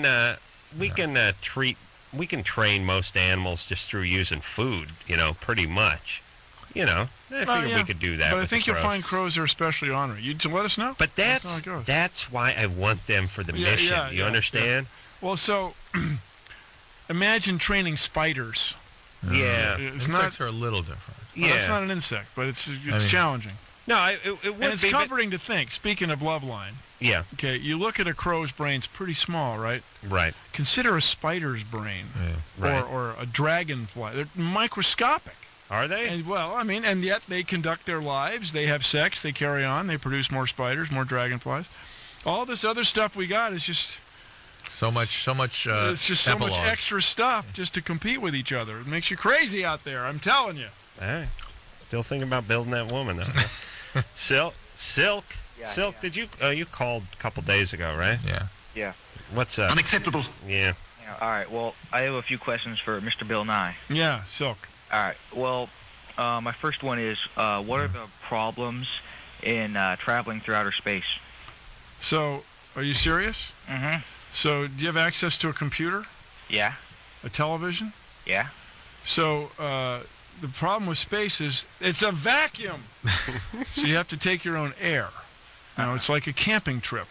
we can train most animals just through using food, pretty much. I figure yeah. we could do that. But I with think the you'll crows. find crows are especially ornery. You let us know. But how that's it goes. that's why I want them for the mission. yeah, you yeah, understand? Well, so imagine training spiders. Yeah. It's Insects not. are a little different. Well, Yeah. it's not an insect, but it's mean- challenging. No, it would And it's be. but- comforting to think. Speaking of Loveline, yeah. okay, you look at a crow's brain; it's pretty small, right? Right. Consider a spider's brain, Yeah. Right. or a dragonfly. They're microscopic. Are they? And and yet they conduct their lives. They have sex. They carry on. They produce more spiders, more dragonflies. All this other stuff we got is just So much. it's just so much epilogue. extra stuff just to compete with each other. It makes you crazy out there. I'm telling you. All right. Still thinking about building that woman, though. Huh? Silk. Yeah, Silk. yeah. Did you you called a couple days ago, right? Yeah. Yeah. What's up? Unacceptable. Yeah. Yeah. All right. Well, I have a few questions for Mr. Bill Nye. Yeah, Silk. All right. Well, my first one is, what are the problems in traveling through outer space? So, are you serious? Mm-hmm. So, do you have access to a computer, Yeah. a television? Yeah. So, the problem with space is it's a vacuum. So you have to take your own air. Now, it's like a camping trip.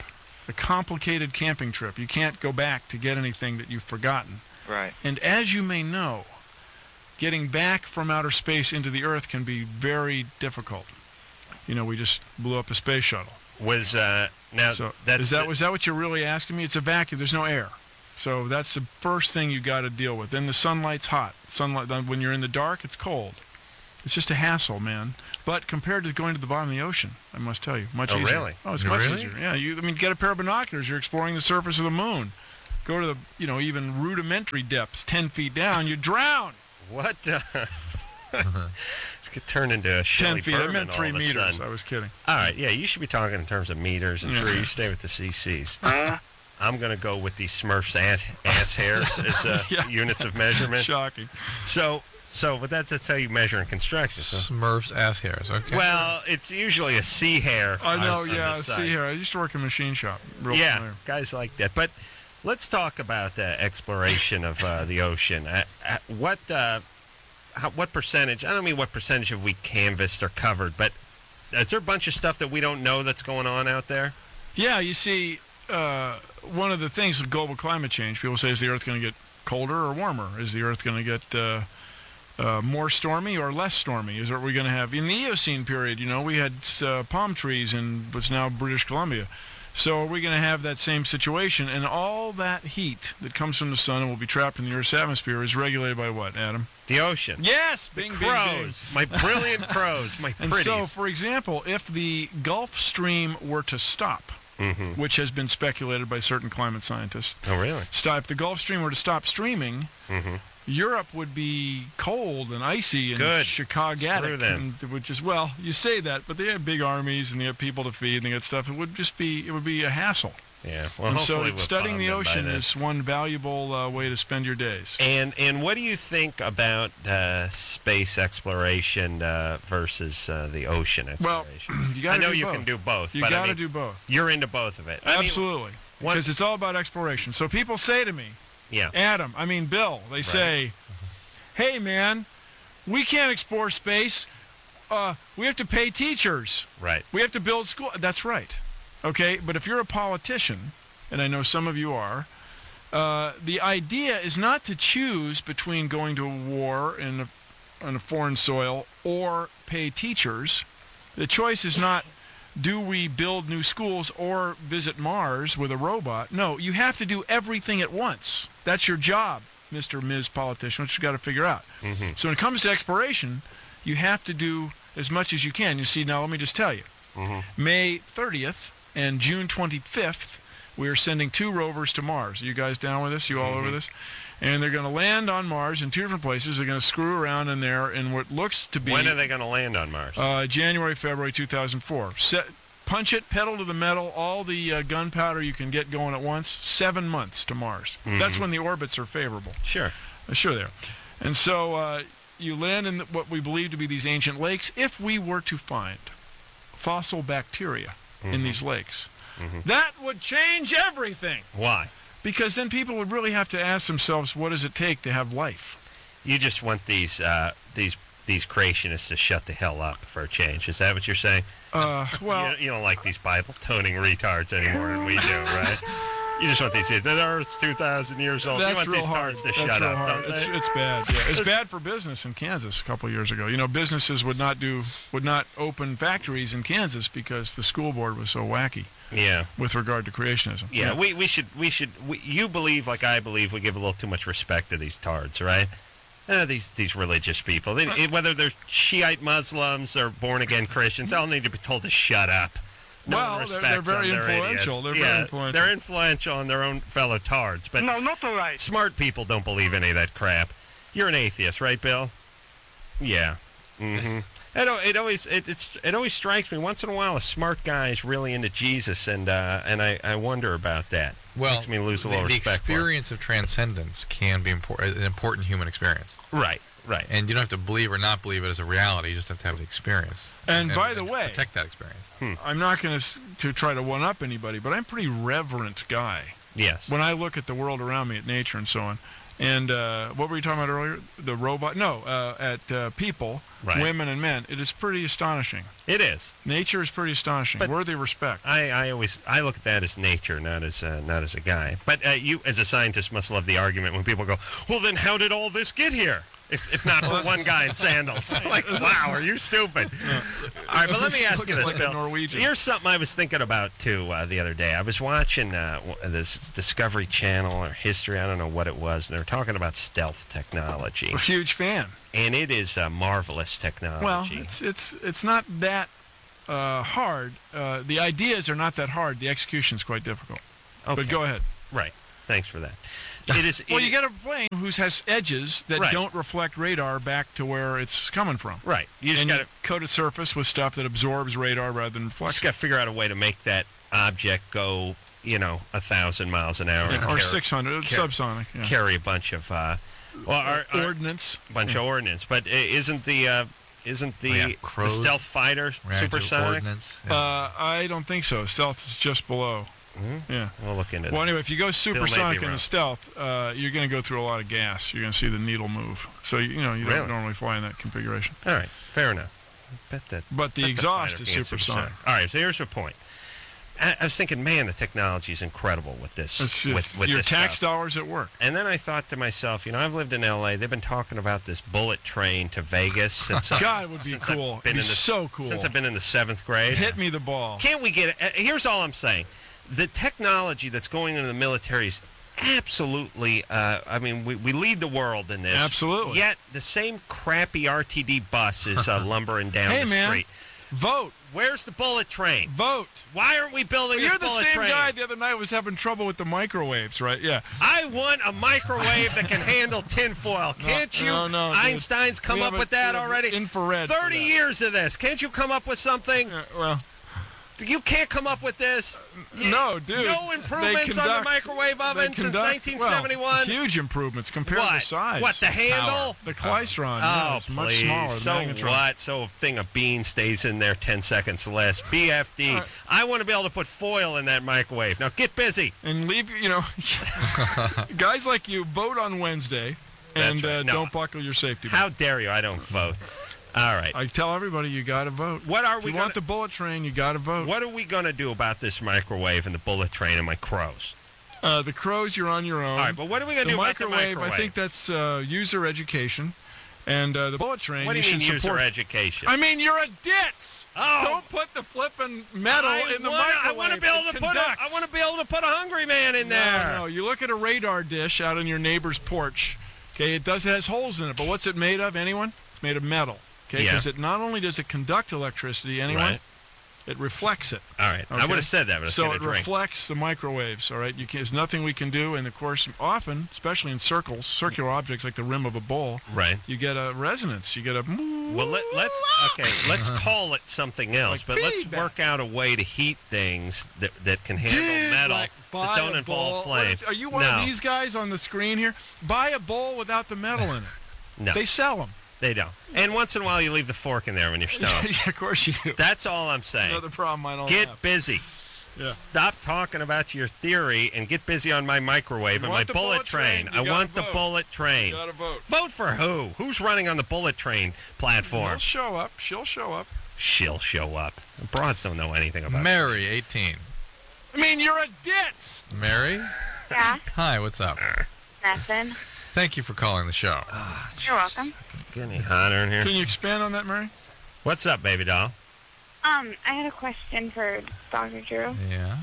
a complicated camping trip. You can't go back to get anything that you've forgotten. Right. And as you may know, getting back from outer space into the Earth can be very difficult. You know, we just blew up a space shuttle. Was now So that's was that what you're really asking me? It's a vacuum. There's no air. So that's the first thing you got to deal with. Then the sunlight's hot. When you're in the dark, it's cold. It's just a hassle, man. But compared to going to the bottom of the ocean, I must tell you, much easier. Really? Oh, it's much Really? easier. Yeah, get a pair of binoculars. You're exploring the surface of the moon. Go to the, even rudimentary depths, 10 feet down, you drown. What? This could turn into a 10 Shelley feet. I Berman meant 3 all of a meters. sudden. I was kidding. All right, yeah, you should be talking in terms of meters, and sure, you stay with the CCs. I'm going to go with the Smurfs ass hairs as units of measurement. Shocking. But that's how you measure in construction. So. Smurfs ass hairs. Okay. Well, it's usually a sea hair. I know, on yeah, the side. see here. I used to work in a machine shop. Real Yeah, familiar. guys like that. But let's talk about exploration of the ocean. What percentage? I don't mean what percentage have we canvassed or covered, but is there a bunch of stuff that we don't know that's going on out there? Yeah, you see, one of the things with global climate change, people say, is the Earth going to get colder or warmer? Is the Earth going to get more stormy or less stormy? Is what we're going to have in the Eocene period? We had palm trees in what's now British Columbia. So are we going to have that same situation? And all that heat that comes from the sun and will be trapped in the Earth's atmosphere is regulated by what, Adam? The ocean. Yes, the bing, crows. Bing, bing. My brilliant crows. My And pretties. so, for example, if the Gulf Stream were to stop, which has been speculated by certain climate scientists. Oh, really? If the Gulf Stream were to stop streaming, Europe would be cold and icy and Chicago-atic, which is, well, you say that, but they have big armies and they have people to feed and they got stuff. It would be a hassle. Yeah. Well, and hopefully so we'll studying the bomb them by ocean then. is one valuable way to spend your days. And what do you think about space exploration versus the ocean exploration? Well, you got to do both. I know you can do both. You got to do both. You're into both of it. Absolutely. Because it's all about exploration. So people say to me, Bill, they say, hey, man, we can't explore space. We have to pay teachers. Right. We have to build school. That's right. Okay, but if you're a politician, and I know some of you are, the idea is not to choose between going to a war on a foreign soil or pay teachers. The choice is not, do we build new schools or visit Mars with a robot? No, you have to do everything at once. That's your job, Mr. Ms. Politician, which you've got to figure out. So when it comes to exploration, you have to do as much as you can. You see, now let me just tell you. May 30th and June 25th, we are sending 2 rovers to Mars. Are you guys down with this? You all over this? And they're going to land on Mars in 2 different places. They're going to screw around in there in what looks to be... When are they going to land on Mars? January, February 2004. Punch it, pedal to the metal, all the gunpowder you can get going at once. 7 months to Mars. That's when the orbits are favorable. Sure. Sure they are. And so you land in what we believe to be these ancient lakes. If we were to find fossil bacteria in these lakes, that would change everything. Why? Because then people would really have to ask themselves, what does it take to have life? You just want these creationists to shut the hell up for a change. Is that what you're saying? Well, you don't like these Bible-toning retards anymore than we do, right? You just want these. The Earth's 2,000 years old. That's you want real these hard. tards to shut up, hard. don't they? It's bad. Yeah. It's bad for business in Kansas a couple of years ago. Businesses would not open factories in Kansas because the school board was so wacky. Yeah. With regard to creationism. Yeah. We should. You believe like I believe. We give a little too much respect to these tards, right? These religious people, whether they're Shiite Muslims or born again Christians, they all need to be told to shut up. Well, they're very influential. They're very influential. They're influential on their own fellow tards. But no, not all right. Smart people don't believe any of that crap. You're an atheist, right, Bill? Yeah. It always strikes me once in a while a smart guy is really into Jesus, and I wonder about that. Well, makes me lose a little the respect for him. experience of transcendence can be an important human experience. Right. And you don't have to believe or not believe it as a reality. You just have to have the experience. And by the way, protect that experience. I'm not going to try to one up anybody, but I'm a pretty reverent guy. Yes. When I look at the world around me, at nature and so on, And what were you talking about earlier? The robot? No, at people, Right. women and men. It is pretty astonishing. It is. Nature is pretty astonishing. But worthy of respect. I look at that as nature, not as a guy. But you, as a scientist, must love the argument when people go, "Well, then how did all this get here? If not for one guy in sandals." Like, wow, are you stupid? All right, but let me ask you this, like Bill. a Norwegian. Here's something I was thinking about, too, the other day. I was watching this Discovery Channel or History, I don't know what it was, and they were talking about stealth technology. A huge fan. And it is marvelous technology. Well, it's not that hard. The ideas are not that hard. The execution is quite difficult. Okay. But go ahead. Right. Thanks for that. It is. Well, you got a plane who has edges that Right. don't reflect radar back to where it's coming from. Right. You just got to coat a surface with stuff that absorbs radar rather than reflects. just got to figure out a way to make that object go, 1,000 miles an hour, and or 600 subsonic. Yeah. carry a bunch of ordnance. Bunch of ordnance. But isn't the the stealth fighter supersonic? I don't think so. Stealth is just below. Mm-hmm. Yeah. We'll look into that. Well, anyway, if you go supersonic in wrong. the stealth, you're going to go through a lot of gas. You're going to see the needle move. So, you don't Really? normally fly in that configuration. All right. Fair enough. But the exhaust is supersonic. All right. So here's the point. I was thinking, man, the technology is incredible with this. It's just with your this tax stuff. dollars at work. And then I thought to myself, I've lived in L.A. They've been talking about this bullet train to Vegas since God, it would be cool. It'd be so cool. Since I've been in the 7th grade. Hit me the ball. Can't we get it? Here's all I'm saying. The technology that's going into the military is absolutely, we lead the world in this. Absolutely. Yet the same crappy RTD bus is lumbering down Hey, the man, street. Vote. Where's the bullet train? Vote. Why aren't we building this You're the bullet same train? guy the other night was having trouble with the microwaves, right? Yeah. I want a microwave that can handle tinfoil. Can't you? No, dude. Einstein's come We up have with a- that we have already. infrared for 30 that. years of this. Can't you come up with something? Yeah, well, You can't come up with this. no, dude. No improvements on the microwave oven since 1971. Well, huge improvements compared to the What? size. What, the handle? The Klystron. Oh, is much please. smaller. So than Magnetron. what? So a thing of beans stays in there 10 seconds less. BFD. Right. I want to be able to put foil in that microwave. Now get busy. And leave, guys like you vote on Wednesday and That's right. No. don't buckle your safety belt. How dare you? I don't vote. All right. I tell everybody you got to vote. What are If we you want the bullet train, you got to vote. What are we going to do about this microwave and the bullet train and my crows? The crows, you're on your own. All right, but what are we going to do about the microwave? I think that's user education. And the bullet train, What do you mean should user support. education? I mean, you're a ditz. Oh. Don't put the flipping metal in the microwave. I want to be able to put conducts. I want to be able to put a hungry man in there. No, you look at a radar dish out on your neighbor's porch. Okay, it has holes in it, but what's it made of? Anyone? It's made of metal. Okay, Yeah. because it not only does it conduct electricity, anyone, Right. it reflects it. All right. I Okay? would have said that, but I was So going it to drink. reflects the microwaves. All right, there's nothing we can do, and of course, often, especially in circles, circular objects like the rim of a bowl, Right. you get a resonance. You get a. Well, let's call it something else, Like but let's feedback. work out a way to heat things that can handle metal that buy don't a involve bowl. flame. Are you one No. of these guys on the screen here? Buy a bowl without the metal in it. No, They sell them. they don't. And once in a while, you leave the fork in there when you're stoned. Yeah, of course you do. That's all I'm saying. Another problem I don't Get have. busy. Yeah. Stop talking about your theory and get busy on my microwave You and my want the bullet train. you I gotta want the vote. bullet train. You gotta vote. Vote for who? Who's running on the bullet train platform? He'll show up. She'll show up. She'll show up. The broads don't know anything about Mary, 18. I mean, you're a ditz. Mary? Yeah, Hi, what's up? nothing. Thank you for calling the show. You're welcome. Get any hotter in here? Can you expand on that, Mary? What's up, baby doll? I had a question for Dr. Drew. Yeah.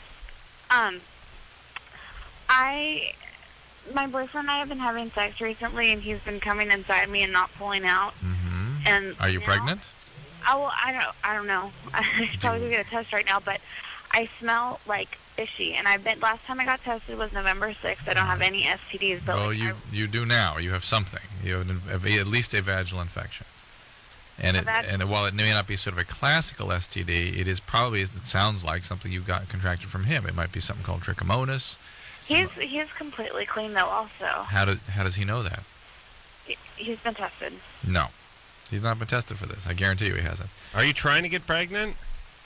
My boyfriend and I have been having sex recently, and he's been coming inside me and not pulling out. Mm-hmm. And Are you now- pregnant? I don't know. I should probably go get a test right now, but I smell like fishy. And last time I got tested was November 6th. I don't have any STDs, but Well, like, you do now. You have something. You have at least a vaginal infection. And while it may not be sort of a classical STD, it is probably, it sounds like something you got contracted from him. It might be something called trichomonas. he's completely clean though. Also, How does he know that? he's been tested. No, he's not been tested for this. I guarantee you he hasn't. Are you trying to get pregnant?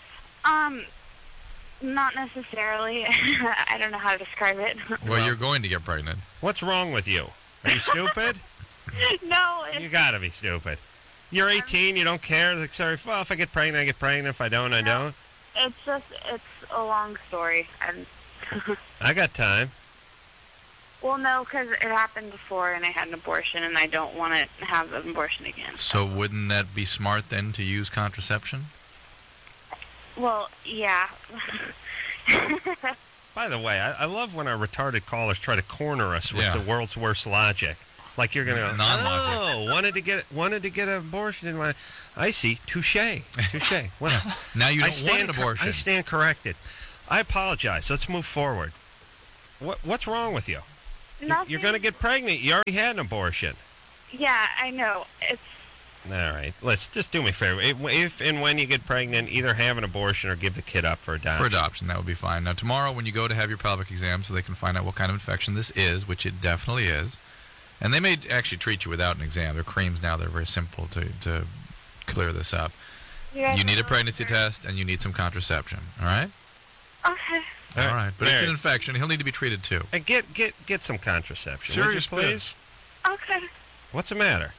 Not necessarily. I don't know how to describe it. Well, you're going to get pregnant. What's wrong with you? Are you stupid? No. You gotta be stupid. You're 18. You don't care. Like, sorry. Well, if I get pregnant, I get pregnant. If I don't, I don't. It's a long story. And I got time. well, no, because it happened before, and I had an abortion, and I don't want to have an abortion again. So wouldn't that be smart then to use contraception? Well, yeah. By the way, I love when our retarded callers try to corner us with the world's worst logic. Like you're gonna go, non-logic. wanted to get an abortion. And I see, touche. Well, now you don't want an abortion. I stand corrected. I apologize. Let's move forward. What's wrong with you? Nothing. You're gonna get pregnant. You already had an abortion. Yeah, I know. It's All right. Let's just do me a favor. If and when you get pregnant, either have an abortion or give the kid up for adoption. For adoption, that would be fine. Now, tomorrow when you go to have your pelvic exam so they can find out what kind of infection this is, which it definitely is, and they may actually treat you without an exam. There are creams now that are very simple to clear this up. You need a pregnancy test, and you need some contraception. All right? okay. All right. But it's an infection. He'll need to be treated, too. And get some contraception. Serious, would you, please? Okay. What's the matter?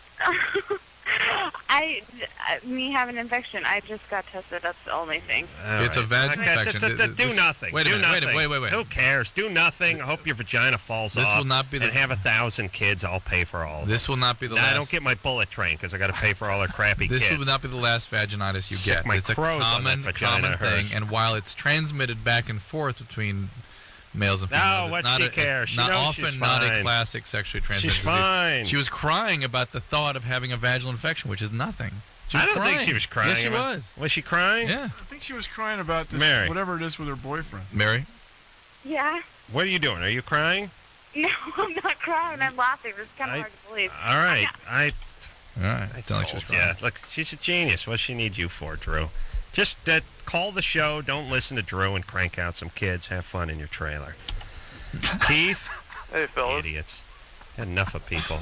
Me having an infection. I just got tested. That's the only thing. It's a vaginal infection. Do nothing. Wait a minute. Wait. Who cares? Do nothing. I hope your vagina falls off. This will not be the... And have 1,000 kids. I'll pay for all of them. This will not be the last... I don't get my bullet train because I got to pay for all their crappy kids. This will not be the last vaginitis you Sick get. my It's a crows on that common vagina thing, hers. and while it's transmitted back and forth between males and females, what it's not she cares. She not knows often she's not a fine. classic sexually transmitted She's disease. fine. She was crying about the thought of having a vaginal infection, which is nothing. She was I don't crying. think she was crying. Yes, she was. Was she crying? Yeah. I think she was crying about this, Mary. whatever it is with her boyfriend. Mary? Yeah. What are you doing? Are you crying? No, I'm not crying. I'm laughing. It's kind of hard to believe. All right. All right. I Don't like she was told crying. you. Look, she's a genius. What does she need you for, Drew? Just call the show. Don't listen to Drew and crank out some kids. Have fun in your trailer. Keith? Hey, fellas. Idiots. Had enough of people.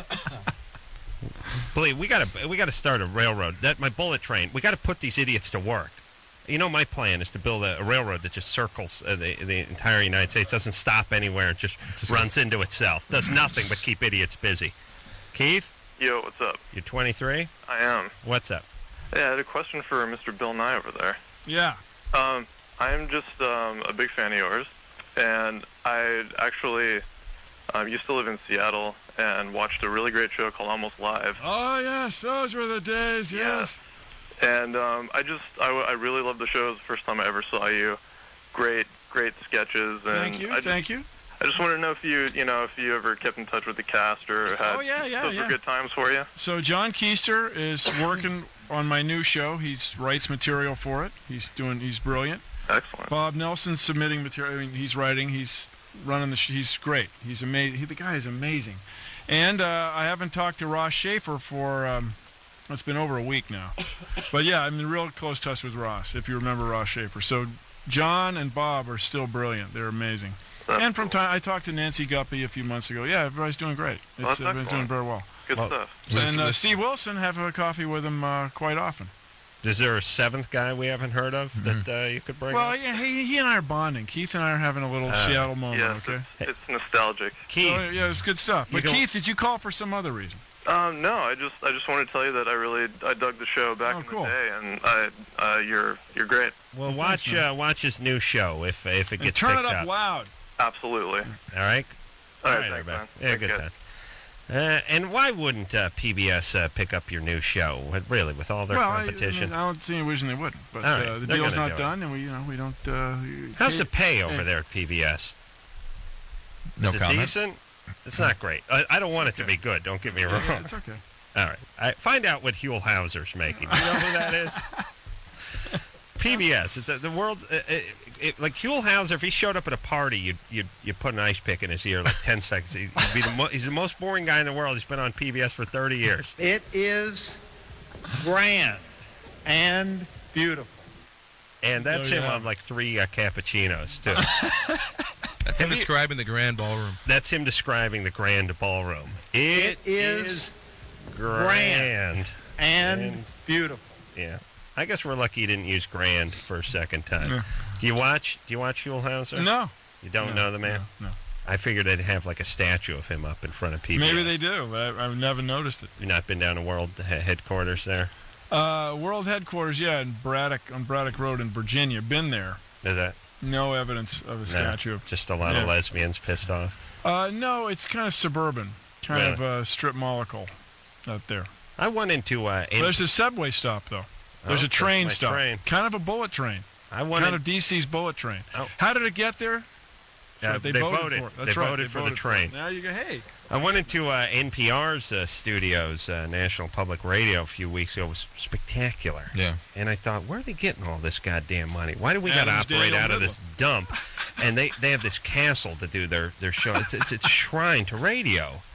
Believe we gotta start a railroad. My bullet train. We got to put these idiots to work. You know, my plan is to build a railroad that just circles the entire United States, doesn't stop anywhere, and just runs into itself. Does nothing but keep idiots busy. Keith? Yo, what's up? You're 23? I am. What's up? Yeah, I had a question for Mr. Bill Nye over there. Yeah. I'm just a big fan of yours, and I actually used to live in Seattle and watched a really great show called Almost Live. Oh, yes. Those were the days. Yes. And I really loved the show. It was the first time I ever saw you. Great sketches. And Thank you. I just wanted to know if you ever kept in touch with the cast or had those were good times for you. So John Keister is working on my new show. He writes material for it. He's brilliant. Excellent. Bob Nelson's submitting material. I mean, he's writing. He's running the. He's great. He's amazing. The guy is amazing. And I haven't talked to Ross Schaefer for. It's been over a week now. But yeah, I'm in real close touch with Ross. If you remember Ross Schaefer. So John and Bob are still brilliant. They're amazing. And from time I talked to Nancy Guppy a few months ago. Yeah, everybody's doing great. Everybody's doing very well. Good stuff. And Steve Wilson, have a coffee with him quite often. Is there a seventh guy we haven't heard of that you could bring Well, up? yeah, he and I are bonding. Keith and I are having a little Seattle moment, okay? It's nostalgic. Keith. So, yeah, it's good stuff. But Keith, did you call for some other reason? No, I just wanted to tell you that I dug the show back in the day, and you're great. Well, watch his new show if it gets picked turn it up loud. Absolutely. All right. All right, everybody. man. Yeah, good time. And why wouldn't PBS pick up your new show? Really, with all their competition? I don't see any reason they wouldn't. But right, the they're deal's gonna not do done, and we don't. How's the pay over there at PBS? No Is it comment. decent? It's not great. I don't want it to be good. Don't get me wrong. Yeah, it's okay. All right. Find out what Huell Hauser's making. Do you know who that is? PBS. It's the world's like Huell Hauser. If he showed up at a party, you'd put an ice pick in his ear like 10 seconds. He'd be he's the most boring guy in the world. He's been on PBS for 30 years. It is grand and beautiful. And that's him on like 3 cappuccinos too. That's him describing the grand ballroom. That's him describing the grand ballroom. It is grand and beautiful. Yeah. I guess we're lucky you didn't use grand for a second time. Do you watch Huell Hauser? No. You don't know the man? No. I figured they'd have like a statue of him up in front of PBS. Maybe they do, but I've never noticed it. You've not been down to World headquarters there? World headquarters, yeah, on Braddock Road in Virginia. Been there. Is that? No evidence of a statue. Just a lot of lesbians pissed off. No, it's kind of suburban, kind of strip molecule out there. I went into. There's a subway stop though. There's a train stop. Kind of a bullet train. Kind of DC's bullet train. Oh. How did it get there? They voted for it. That's right. Voted for the train. Now you go, hey. I went into NPR's studios, National Public Radio, a few weeks ago. It was spectacular. Yeah. And I thought, where are they getting all this goddamn money? Why do we got to operate out of this dump? And they have this castle to do their show. It's a shrine to radio.